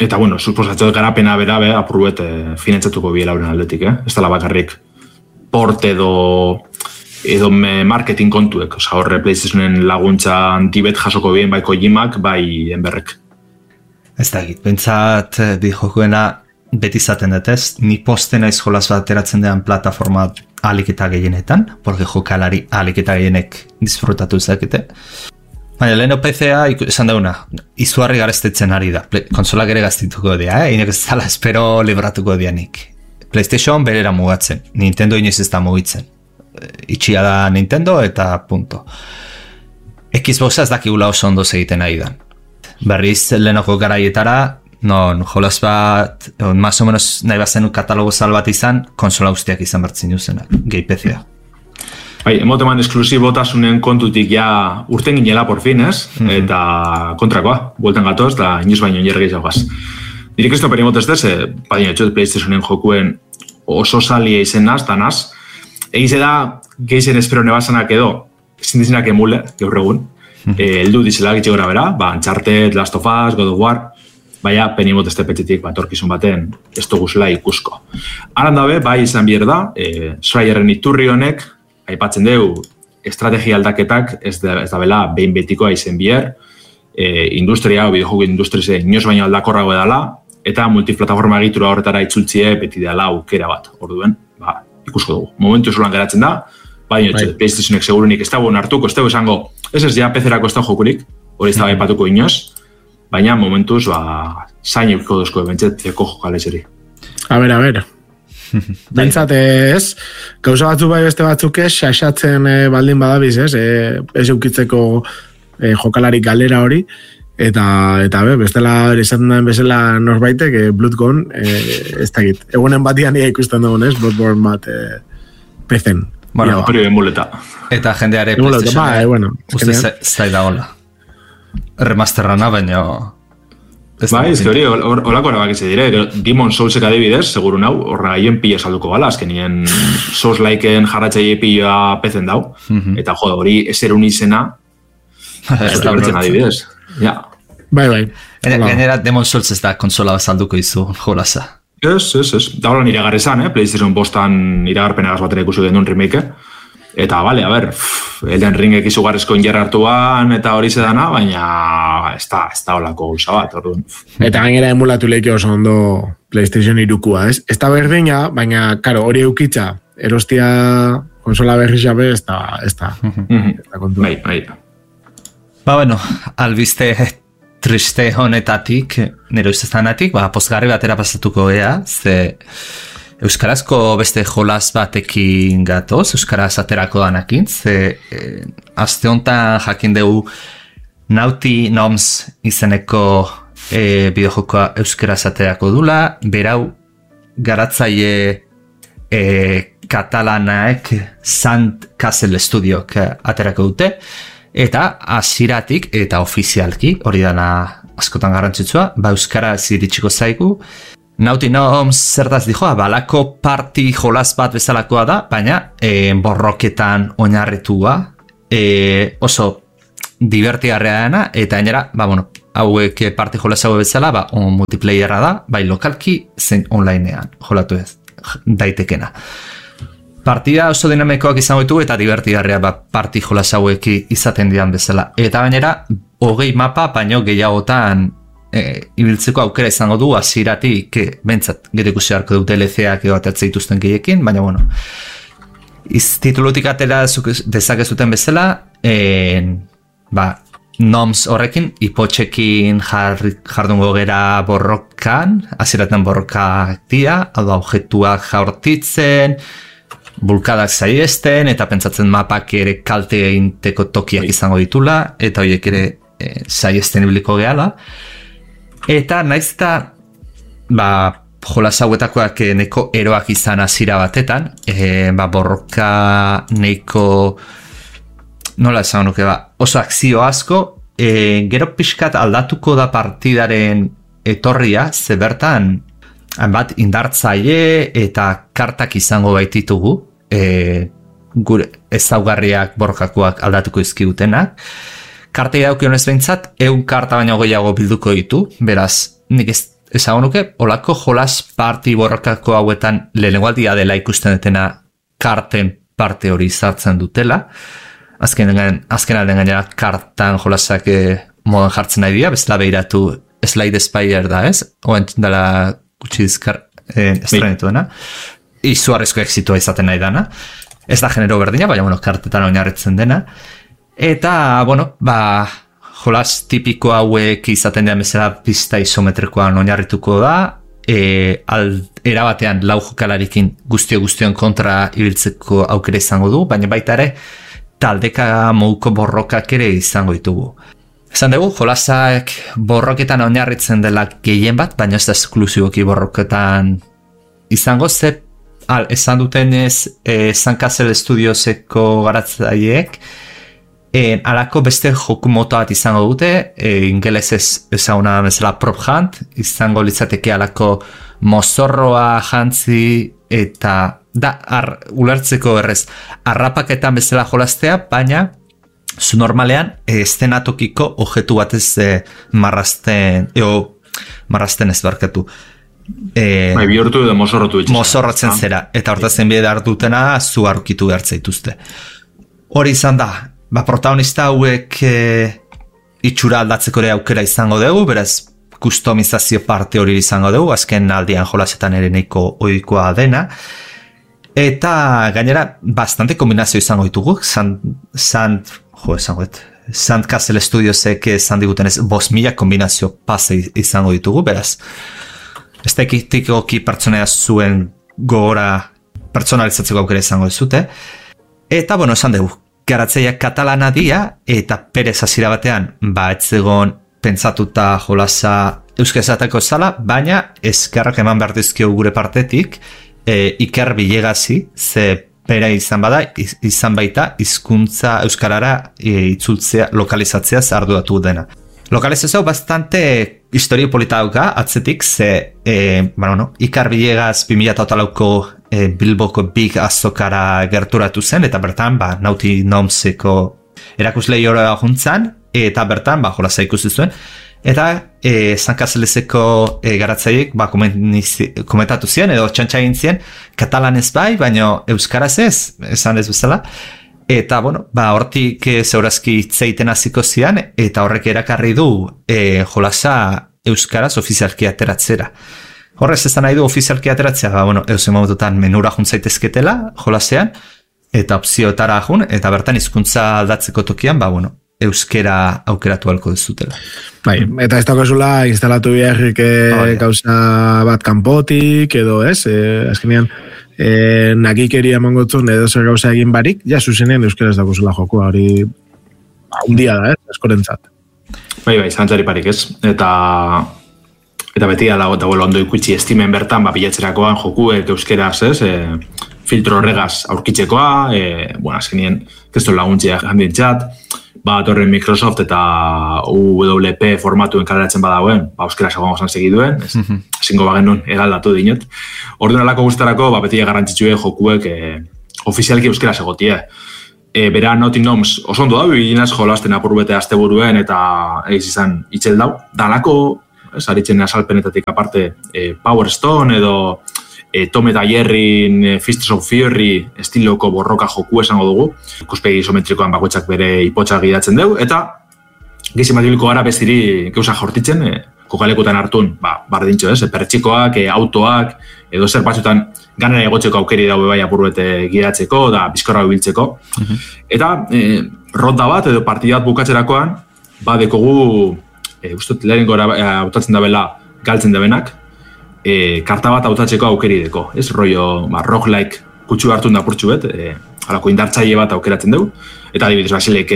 Eta, bueno, suposatzen garapena bera, apurruet finantzatuko biela horren aldetik, Ez dela bakarrik port edo marketing kontuek. Osa, horre PlayStationen laguntza antibet jasoko bien bai Kojimak, bai Enberrek. Ez da egit, bentsat di jokoena beti izaten dut ez, ni poste naiz jolaz bat ateratzen dean plataforma alik eta gehienetan, porque jokalari alik eta gehienek disfrutatu zakete. Baina leheno PC-a esan dauna, izuarri garestetzen ari da, konsolak ere gaztituko dira, inek ez dala espero libratuko dianik. PlayStation berera mugatzen, Nintendo inoiz ez da mugitzen. Itxia da Nintendo eta punto. Xboxa ez dakigula oso ondo egiten ari da. Berriz lehenoko garaietara, jolaz bat, más o menos nahi bazen katalogo zal bat izan, konsola guztiak izan bertzen duzenak, gehi PC-a. Bai, emoteman esklusibotasunen kontutik ja urten ginela por fin, ez? Eta kontrakoa, bueltan gatoz, da inoiz baino nire gehiagaz. Nire kristo perimotez dez, baina etxot PlayStationen jokuen oso salia izenaz, tanaz, egize da, geizen espero nebazanak edo, ezin dizenak emule, gaur egun, eldu dizela gitxe gora bera, Uncharted, Last of Us, God of War, baina penimot ez tepetxetik torkizun baten ez duguzela ikusko. Aran dabe, bai izan bier da, Schreierren iturri honek, aipatzen dugu, estrategia aldaketak ez da bela behin betikoa izen bier, industria, bideojoku industrize inoz baino aldakorrago edala, eta multiplataforma egitura horretara itzultzie beti dela aukera bat, orduen, ikusko dugu. Momentu zolan geratzen da, baina PlayStationek segurunik ez dago hartuko, ez dago esango, ez ja PC-erako ez dago jokurik, hori ez dago aipatuko inoz, baina momentuz, zain eukiko dozko bentzeko jokalezeri. A ber. Bentsat ez, gauza batzu bai beste batzuk ez, xaxatzen baldin badabiz ez, ez eukitzeko jokalarik galera hori, eta bestela esaten den bezala norbaitek, Bloodborne, ez dakit. Egunen batian ia ikusten dugun ez, Bloodborne bat pezen. Bueno, hori emuleta. Eta jendeare PlayStation uste zai da hola. Remasterrana, baina... Bai, ez que hori, holako erabakitze dire, Demon Soulsek adibidez, seguru nau, horra gaien pila salduko gala, azkenien Souls-liken jarratzaile pila pezen dau, eta jo, hori eserun izena, ez da bertzen adibidez. Ja. Bai. Gainera, Demon Souls ez da konsola salduko izu, jolaza. Ez. Da holan iragarrezan, PlayStation bostan iragarpenagaz batera ikusi gendun remake, eta, bale, a ber, Elden Ringek izugarrizko ingerra hartuan eta hori zedana, baina ez da holako gauza bat, orduan. Eta gainera emulatu lehiki oso ondo PlayStation 2-kua, ez? Ez da berdina, baina, karo, hori eukitza, erostia konsola berri xabe, ez da kontu. Bai. Bueno, albiste triste honetatik, nire ustezanatik, pozgarri batera pasatuko gea, ze euskarazko beste jolas batekin gatoz, euskaraz aterako danakin, ze aste hontan jakin dugu Naughty Noms izeneko bideojokoa euskaraz aterako dula, berau garatzaile katalanaek Sandcastle Studiok aterako dute, eta hasieratik eta ofizialki, hori dana askotan garrantzitsua, euskaraz iritsiko zaigu. Naughty Noms zertaz dijoa, balako party jolas bat bezalakoa da, baina borroketan oinarritua, oso divertigarria dena, eta gainera, hauek party jolas hau bezala, multiplayerra da, bai lokalki zein onlinean jolatu ez daitekena. Partida oso dinamikoak izango ditu eta divertigarria party jolas hauek izaten dian bezala. Eta gainera, 20 mapa, baino gehiagotan ibiltzeko aukera izango du hasieratik bentsat gero ikusi beharko du DLC-ak edo atertze dituzten gehiekin, baina titulutik atera dezakezuten bezala, Noms horrekin ipotxekin jardungo gera borrokan, hasieraten borrokak dira, objektuak jaurtitzen, bulkadak saiesten, eta pentsatzen mapak ere kalte eginteko tokiak izango ditula, eta horiek ere saiesten ibiliko gehala. Eta naiz eta jolas hauetakoak neko eroak izan hasiera batetan, borroka neko, nola esan nuke, oso akzio asko, gero pixkat aldatuko da partidaren etorria, ze bertan bat indartzaile eta kartak izango baititugu, gure ezaugarriak borrokakoak aldatuko izkigutenak. Kartei daukionez behintzat, 100 karta baino gehiago bilduko ditu, beraz, nik ezagun nuke, olako jolas parti borrokako hauetan lehenengo aldia dela ikusten detena karten parte hori zartzen dutela. Azken alden gainera kartan jolasak modan jartzen nahi dira, bezala behiratu Slide Spire da, ez? Oen dela gutxi dizkar estrenetu dena. Izuarrezko exitua izaten nahi dana. Ez da genero berdina, baina, bueno, kartetan oinarritzen dena. Eta, bueno, jolas tipiko hauek izaten dira bezala pista isometrikoan oinarrituko da, erabatean lau jokalarikin guztion kontra ibiltzeko aukera izango du, baina baita ere taldeka moduko borrokak ere izango ditugu. Esan dugu, jolasak borroketan oinarritzen dela gehien bat, baina ez da esklusiboki borroketan izango, esan dutenez San Castle Studioseko garatzaileek, alako beste joku moto bat izango dute, ingelesez ezaguna bezala prop hunt, izango litzateke alako mozorroa jantzi eta ulertzeko errez arrapaketan bezala jolastea, baina zu normalean estenatokiko objektu batez marrazten ez barkatu. Bihurtu edo mozorrotu itxesan. Mozorrotzen zera, eta hortazen bide dutena zu aurkitu behar zaituzte. Hori izan da, protagonista hauek itxura aldatzeko ere aukera izango dugu, beraz kustomizazio parte hori izango dugu, azken aldian jolasetan ere nahiko ohikoa dena. Eta gainera bastante kombinazio izango ditugu, Sant Castle Studiosek esan diguten ez 5.000 kombinazio pase izango ditugu, beraz ez da ekitikoki pertsonea zuen gogora pertsonalizatzeko aukera izango dizute. Eta, bueno, esan dugu, garatzeiak katalana dia, eta Perez hasiera batean, etzegon pentsatuta jolasa euskazatako zala, baina eskerrak eman behar dizkio gure partetik, Iker Bilegazi, ze bera izan baita hizkuntza euskarara itzultzea, lokalizatzea arduratu dena. Lokalizazio bastante historia polita dauka, atzetik, ze Iker Bilegaz 2008ko Bilboko Big Azokara gerturatu zen, eta bertan Naughty Gnomeseko erakuslei hori juntzan, eta bertan jolasa ikusi zuen. Eta San Castleseko garatzaiek komentatu ziren, edo txantxagin ziren, katalanez bai, baina euskaraz ez, esan ez bezala. Eta, bueno, hortik zeurazki itzeiten hasiko zian, eta horrek erakarri du jolasa euskaraz ofizialki ateratzera. Horrez ez da nahi du ofizialki ateratzea, eusen momentutan menura juntzaitezketela jolasean, eta opzioetara jun, eta bertan hizkuntza aldatzeko tokian, euskera aukeratu halko dezutela. Eta ez daukazula instalatu beharrik gauza bat kanpotik, edo ez, azkenean nakikeria emangotzun edo zer gauza egin barik, ja zuzenean euskera ez daukazula joko, hori hundia da, askorentzat. Zantzari parik ez, eta beti ala ondo ikuitzi estimen bertan, bilatzerakoan jokuek euskeraz ez, filtro horregaz aurkitzekoa, azkenien, kesto laguntzia jandintzat, torren Microsoft eta UWP formatuen kaleratzen badagoen, euskera segoan gozan segiduen, ezingo bagenun egaldatu dinot. Orduan alako guztarako, beti garrantzitsue jokuek ofizialki euskera segotie. Bera Naughty Gnomes oso ondo da, bilinaz jolasten apurbete azte buruen eta egiz izan itxel dau. Dalako, aritzen asalpenetatik aparte, Power Stone edo Tom eta Jerryn Fists of Fury estiloko borroka joku esango dugu. Ikuspegi isometrikoan bakoitzak bere ipotxa gidatzen dugu, eta gizien bat ibiliko gara bestiri geuza jortitzen, kokalekutan hartun, bardintxo ez, pertsikoak, autoak, edo zer batzutan ganera egotzeko aukeri daue bai apurbete gidatzeko, da bizkorra biltzeko. Eta ronda bat edo partidat bukatzerakoan, dekogu, ustot lehenko hautatzen dabela galtzen dabenak, karta bat hautatzeko aukeri deko, ez? Rollo, roguelike kutsu hartun da purtsu bet, halako indartzaile bat aukeratzen dugu, eta adibidez basileke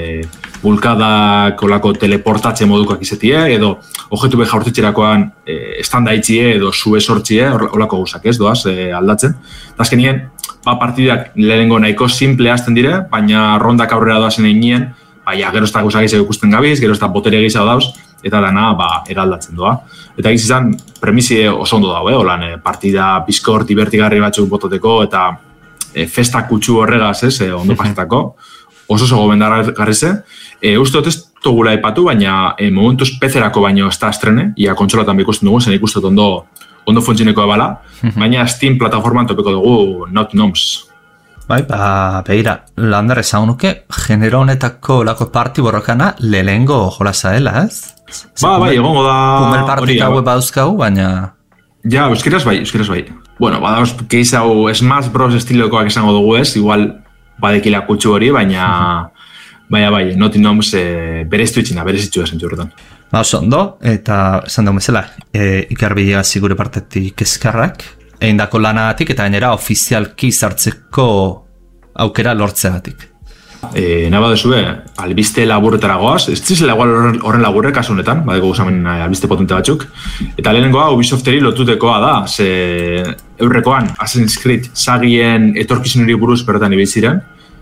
bulkadak olako teleportatze modukoak izetie, edo objektu be jaurtitzerakoan estanda itxie edo zue sortxie, olako guzak ez, doaz, aldatzen. Eta azkenien, partidak lehenengo nahiko simple hasten dire, baina rondak aurrera doazen einien, gero ez da guzak izan ikusten gabiz, gero ez da botere gizau dauz, eta dana eraldatzen doa. Eta egiz izan, premisie oso ondo dago, holan, partida bizkor divertigarri batzuk bototeko, eta festa kutsu horregaz, ondo pasetako, oso gomendarra garrize. Uste dut ez togula aipatu, baina momentuz PC-erako baino ez da estrene, ia kontsolatan ikusten dugu, zen ikustot ondo funtzioneko bala, baina Steam plataforman topiko dugu Not Noms. Bai, behira, Lander esan nuke, genero honetako lako parti borrokana lehengo jolasa dela, ez? Bai, egongo da... Kumel partika hau bauzkau, baina... Ja, euskeraz bai. Bueno, badauz, keiz hau Smash Bros. Estilokoak esango dugu ez, igual badekila kutsu hori, baina... Bai, Not Noms berezitxu da zentzu horretan. Oso ondo, eta esan dugu bezala, ikarbidea zigure partetik eskarrak, eindako lanagatik eta gainera ofizialki sartzeko aukera lortzeagatik. Naba duzue, albiste laburretara goaz, ez zizela horren laburre kasu honetan, badeko guzamen albiste potente batzuk, eta lehenengoa Ubisofteri lotutekoa da, ze eurrekoan Assassin's Creed sagien etorkizunari buruz bertan ibilziren,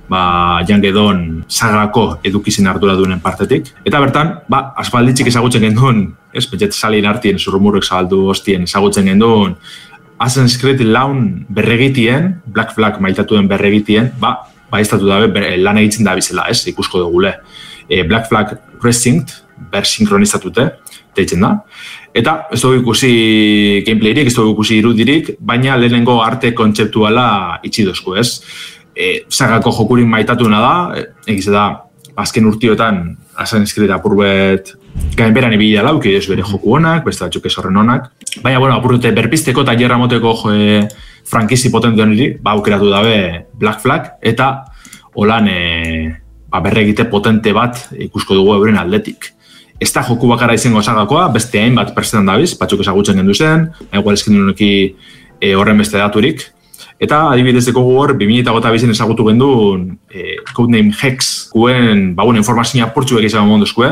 Jan Gedon sagako edukizin ardura duenen partetik. Eta bertan, aspalditxik ezagutzen genduen, pentset salien artien, zurrumurrek zabaldu hostien ezagutzen genduen, Assassin's Creed laun berregitien, Black Flag maitatuen berregitien, estatu dabe lan egitzen da bizela, ikusko dugule. Black Flag Resynced, bersinkronizatute, deitzen da. Eta ez dugu ikusi gameplayrik, ez dugu ikusi irudirik, baina lehenengo arte kontzeptuala itxi dozku, ez? Sagako jokurin maitatuna da, egiz da, azken urtiotan Assassin's Creed apurbet gainberan ibidea lauki, ez bere joku honak, beste batzuk ez horren honak. Baina, apurrute berpisteko eta jerra moteko frankizi potente honiri, aukeratu dabe Black Flag, eta holan berregite potente bat ikusko dugu euren aldetik. Ez da joku bakara izango sagakoa, beste hainbat pertsetan dabiz, batzuk ezagutzen gendu zen, egual eskin dunuki horren beste daturik. Eta adibidez dekogu hor, 2008 ezagutu genduen Codename Hex, guen informazioa portxuek izan monduzkue,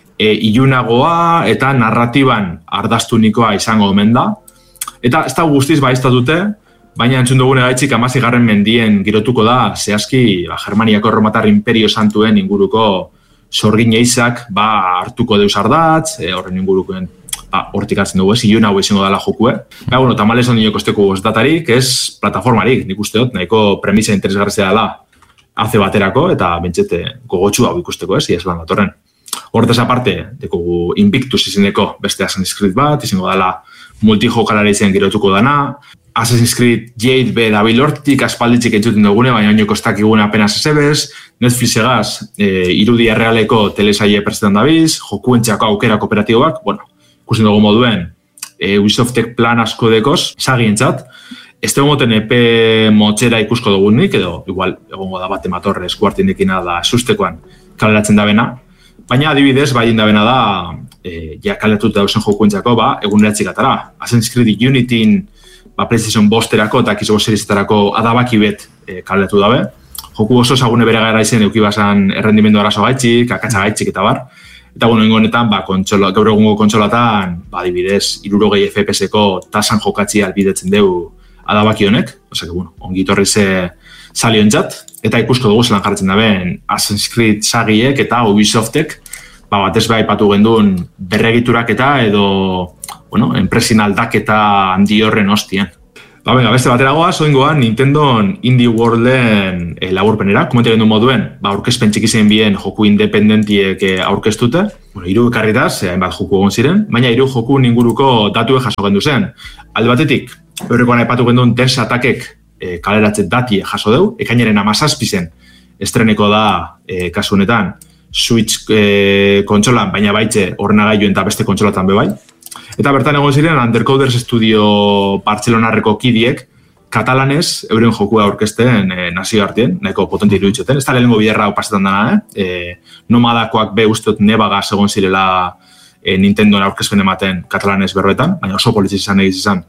ilunagoa eta narratiban ardaztunikoa izango omen da. Eta ez da guztiz baiztatute, baina entzun dugune gaitxik 16. mendien girotuko da, zehazki Germaniako Erromatar Imperio Santuen inguruko sorgin eizak hartuko deus ardatz, horren ingurukoen hortik hartzen dugu ez, ilun hau izango dela jokue. Tamales ondino kosteko datarik, ez plataformarik, nik usteot, nahiko premisa interesgarrizea dela haze baterako, eta bentsete gogotxu hau ikusteko ez, ez lan datorren. Hortaz aparte, dekogu Invictus izeneko beste Assassin's Creed bat, izango dela multijokalari izan girotuko dana, Assassin's Creed Jade B dabil hortik, aspalditzik entzuten dugune, baina oinoko ez dakigune apenas ezebez, Netflix egaz, irudia realeko telesaie prestetan dabiz, jokuentxako aukera kooperatiboak, ikusten dugu moduen, Ubisoftek plan asko dekoz, sagientzat, ez dugu moten EP motxera ikusko dugunik, edo igual egongo da bat ematorre eskuartinekina da sustekoan kaleratzen da bena, baina adibidez, bain da bena da, kaletut dauzen jokuentzako, eguneratzik atara. Assassin's Creed Unityn, PlayStation Bosterako eta Xbox Seriesetarako adabaki bet kaletu dabe. Joku oso zagune bere gara izen eukibazan errendimendu arazo gaitxik, akatsa gaitxik eta bar. Eta honetan, gaur egungo kontsolatan, adibidez, 60 FPS-eko tasan jokatzi albidetzen dugu adabaki honek, ongi torri ze saliontzat, eta ikusko dugu zelan jartzen daben Assassin's Creed sagiek eta Ubisoftek, batez aipatu genduen berregiturak eta edo, enpresin aldaketa handi horren hostien. Beste bateragoa, zoingoan Nintendo Indie Worlden laburpenera, komente gendu moduen, aurkezpen txikizen bien joku independentiek aurkeztute, hiru ekarritaz, hainbat joku egon ziren, baina hiru joku inguruko datue jaso gendu zen. Alde batetik, horrekoan aipatu genduen Tens Attackek kaleratzen datie jaso deu, ekainaren 17 zen estreneko da kasu honetan Switch kontsolan, baina baitze ordenagailuen eta beste kontsolatan bebai. Eta bertan egon ziren Undercoders Studio Bartzelonarreko kidiek katalanez euren jokua aurkezten nazio artien, nahiko potente iruditzoten. Ez da lehenengo biderra hau pasetan dana, nomadakoak be usteot nebagaz egon zirela Nintendoen aurkezpen ematen katalanez berbetan, baina oso politziz izan egiz izan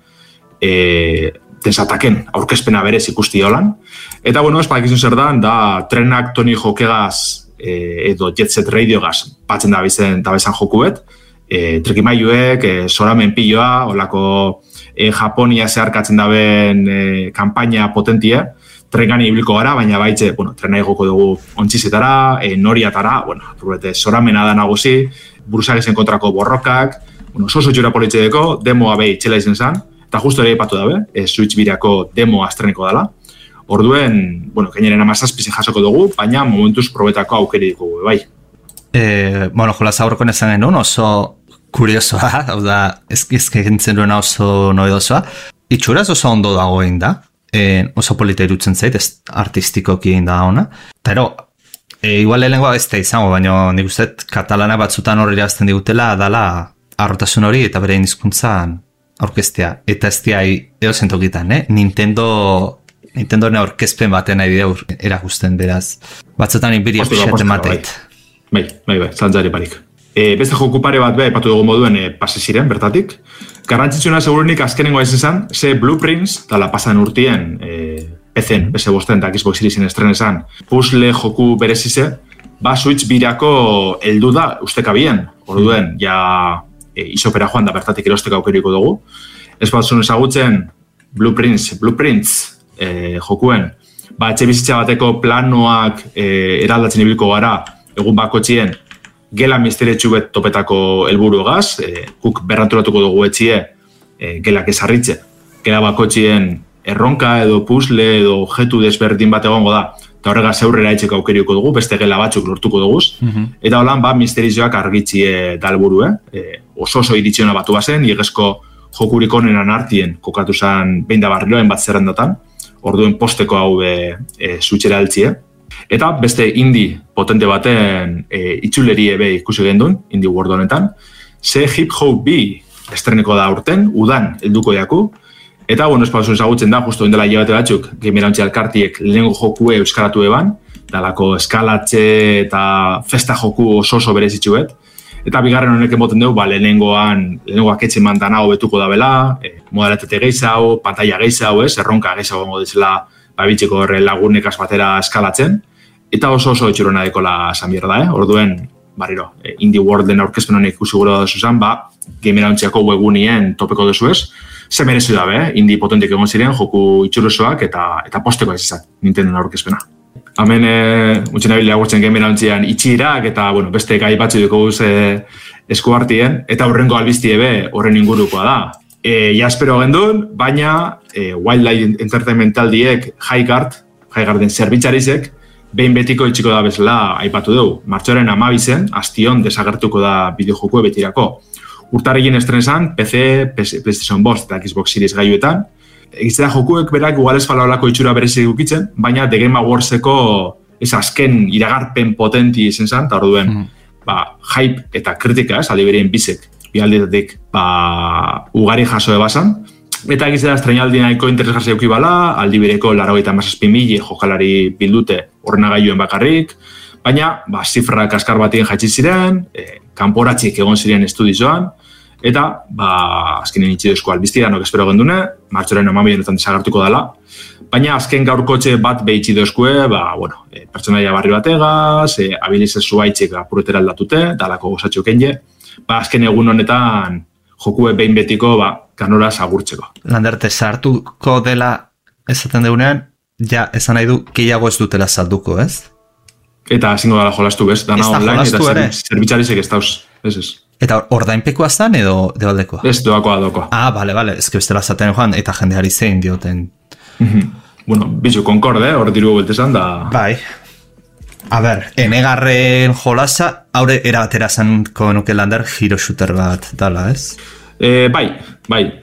desataken aurkezpena berez ikusti holan. Eta espadakizun zer da trenak Tony Hawkegaz edo Jet Set Radiogaz batzen da bezan jokuet, trikimailuek, soramen piloa, olako Japonia zeharkatzen daben kampaina potentie, trengani ibiliko gara, baina baitze, trena igoko dugu ontxizetara, noriatara, soramena da nagusi, buruzagezen kontrako borrokak, oso txura politxedeko, demoa behi txela izen zen, eta justo ere ipatu dabe, Switch birako demo astreneko dela. Orduen, kainaren 17 jasoko dugu, baina momentuz probetako aukeri dugu, bai. Bueno, jolas aurreko nezan genuen oso kuriosoa, hau da, ezke gintzen duena oso noedosoa. Itxuraz oso ondo dagoen da, oso polita irutzen zait, ez artistikoki egin da ona. Pero, igual lehenengoa ez da izango, baina nik uste katalana batzutan horri irazten digutela, dala arrotasun hori eta bere hizkuntzan aurkeztea. Eta ez diai edo zentokitan, Nintendo aurkezpen baten nahi dira erakusten beraz. Batzutan inbiria pixaten mateit. Bai, zantzari parik. Beste joku pare bat epatu dugu moduen pase ziren, bertatik. Garrantzitsuna segurunik azkenengoa ez izan, ze Blueprints, tala pasan urtien, PC-en, PS5 eta Xbox Seriesin estrenesan, puzzle joku berezize, Switch birako heldu da ustekabien, orduen, ja isopera joan da bertatik erosteko aukeriko dugu. Ez bat zuen ezagutzen, Blueprints, jokuen, etxe bizitza bateko planoak eraldatzen ibilko gara, egun bakotxien, gela misteretsu bet topetako helburugaz, guk berranturatuko dugu etxie gelak ezarritze. Gela bakotxien erronka edo puzzle edo objetu desberdin bat egongo da, eta horregaz aurrera etxeko aukeriko dugu, beste gela batzuk lortuko duguz. Eta holan, misterizioak argitzie da helburu, oso iritsiona batu bazen, igezko jokurik onenan artien kokatu zen behin da barrioen bat zerrendatan, orduen posteko hau zutxera altzie. Eta beste indie potente baten itxulerie ikusi gendun, indie world honetan, ze Hip Hop B estreneko da urten, udan helduko jaku, eta espazun ezagutzen da, justu indela hilabete batzuk, Gamerauntzi Elkartiek lehenengo jokue euskaratu eban, dalako eskalatxe eta festa joku oso berezitxuet, eta bigarren honek emoten dugu, lehenengoak etxe mantana hobetuko da bela, modalitate gehiago, pantalla gehiago, erronka gehiago gongo dizela bitxeko lagunekaz batera eskalatzen, eta oso etxurona dekola esan bierda, orduen, barriro, Indie Worlden aurkezpen honek ikusi gure da zuzan, Gamerauntziako webgunien topeko duzu ez, ze merezu dabe, indie potentik egon ziren, joku itxurosoak eta posteko ez izan, Nintendo aurkezpena. Hemen, mutxen abilea gurtzen Gamerauntzian itxirak eta beste gai batzu duko guz esku hartien, eta horrengo albiztie horren ingurukoa da. Ja espero gendun, baina Wildlife Entertainment taldiek Highgarden zerbitzarizek, behin betiko itxiko da bezala aipatu dugu. Martxoaren 12-en, Astion desagertuko da bideojokue betirako. Urtarrigin estrenesan, PC, PlayStation 5 eta Xbox Series gaiuetan. Egitzera jokuek berak igual ez falolako itxura berezik ukitzen, baina The Game Awardseko ez azken iragarpen potenti izen zan, eta orduen hype eta kritika, aldi bereen bizek, bialdetatik ugari jaso ebasan. Eta egitzera estrenaldi nahiko interesgarri eukibala, aldi bereko 97.000 jokalari bildute ordenagailuen bakarrik, baina zifra kaskar batien jaitsi ziren, kanporatzik egon ziren estudizoan, eta azkenen itxidozko albiztia nok espero gendune, martxoren 12-etan desagertuko dela, baina azken gaurkotxe bat behitxidozkoe, pertsonaia barri bategaz, abilizez zuaitxek apurretera aldatute, dalako gozatxo kenje, azken egun honetan jokue behin betiko kanora sagurtzeko. Landerte, sartuko dela esaten deunean, ja, esan nahi du, gehiago ez dutela salduko, ez? Eta zingo dala jolastu, bez? Dana online eta zerbitzarizek ez dauz, ez. Eta ordainpekoa zan edo debaldekoa? Ez, doakoa. Bale, ez que bestela zaten joan, eta jendeari zein dioten. Bizu, Concord, hor diru beltezan da... Bai. A ber, enegarren jolasa, haure erabatera zanko nuke Lander hero shooter bat dala, ez? Bai.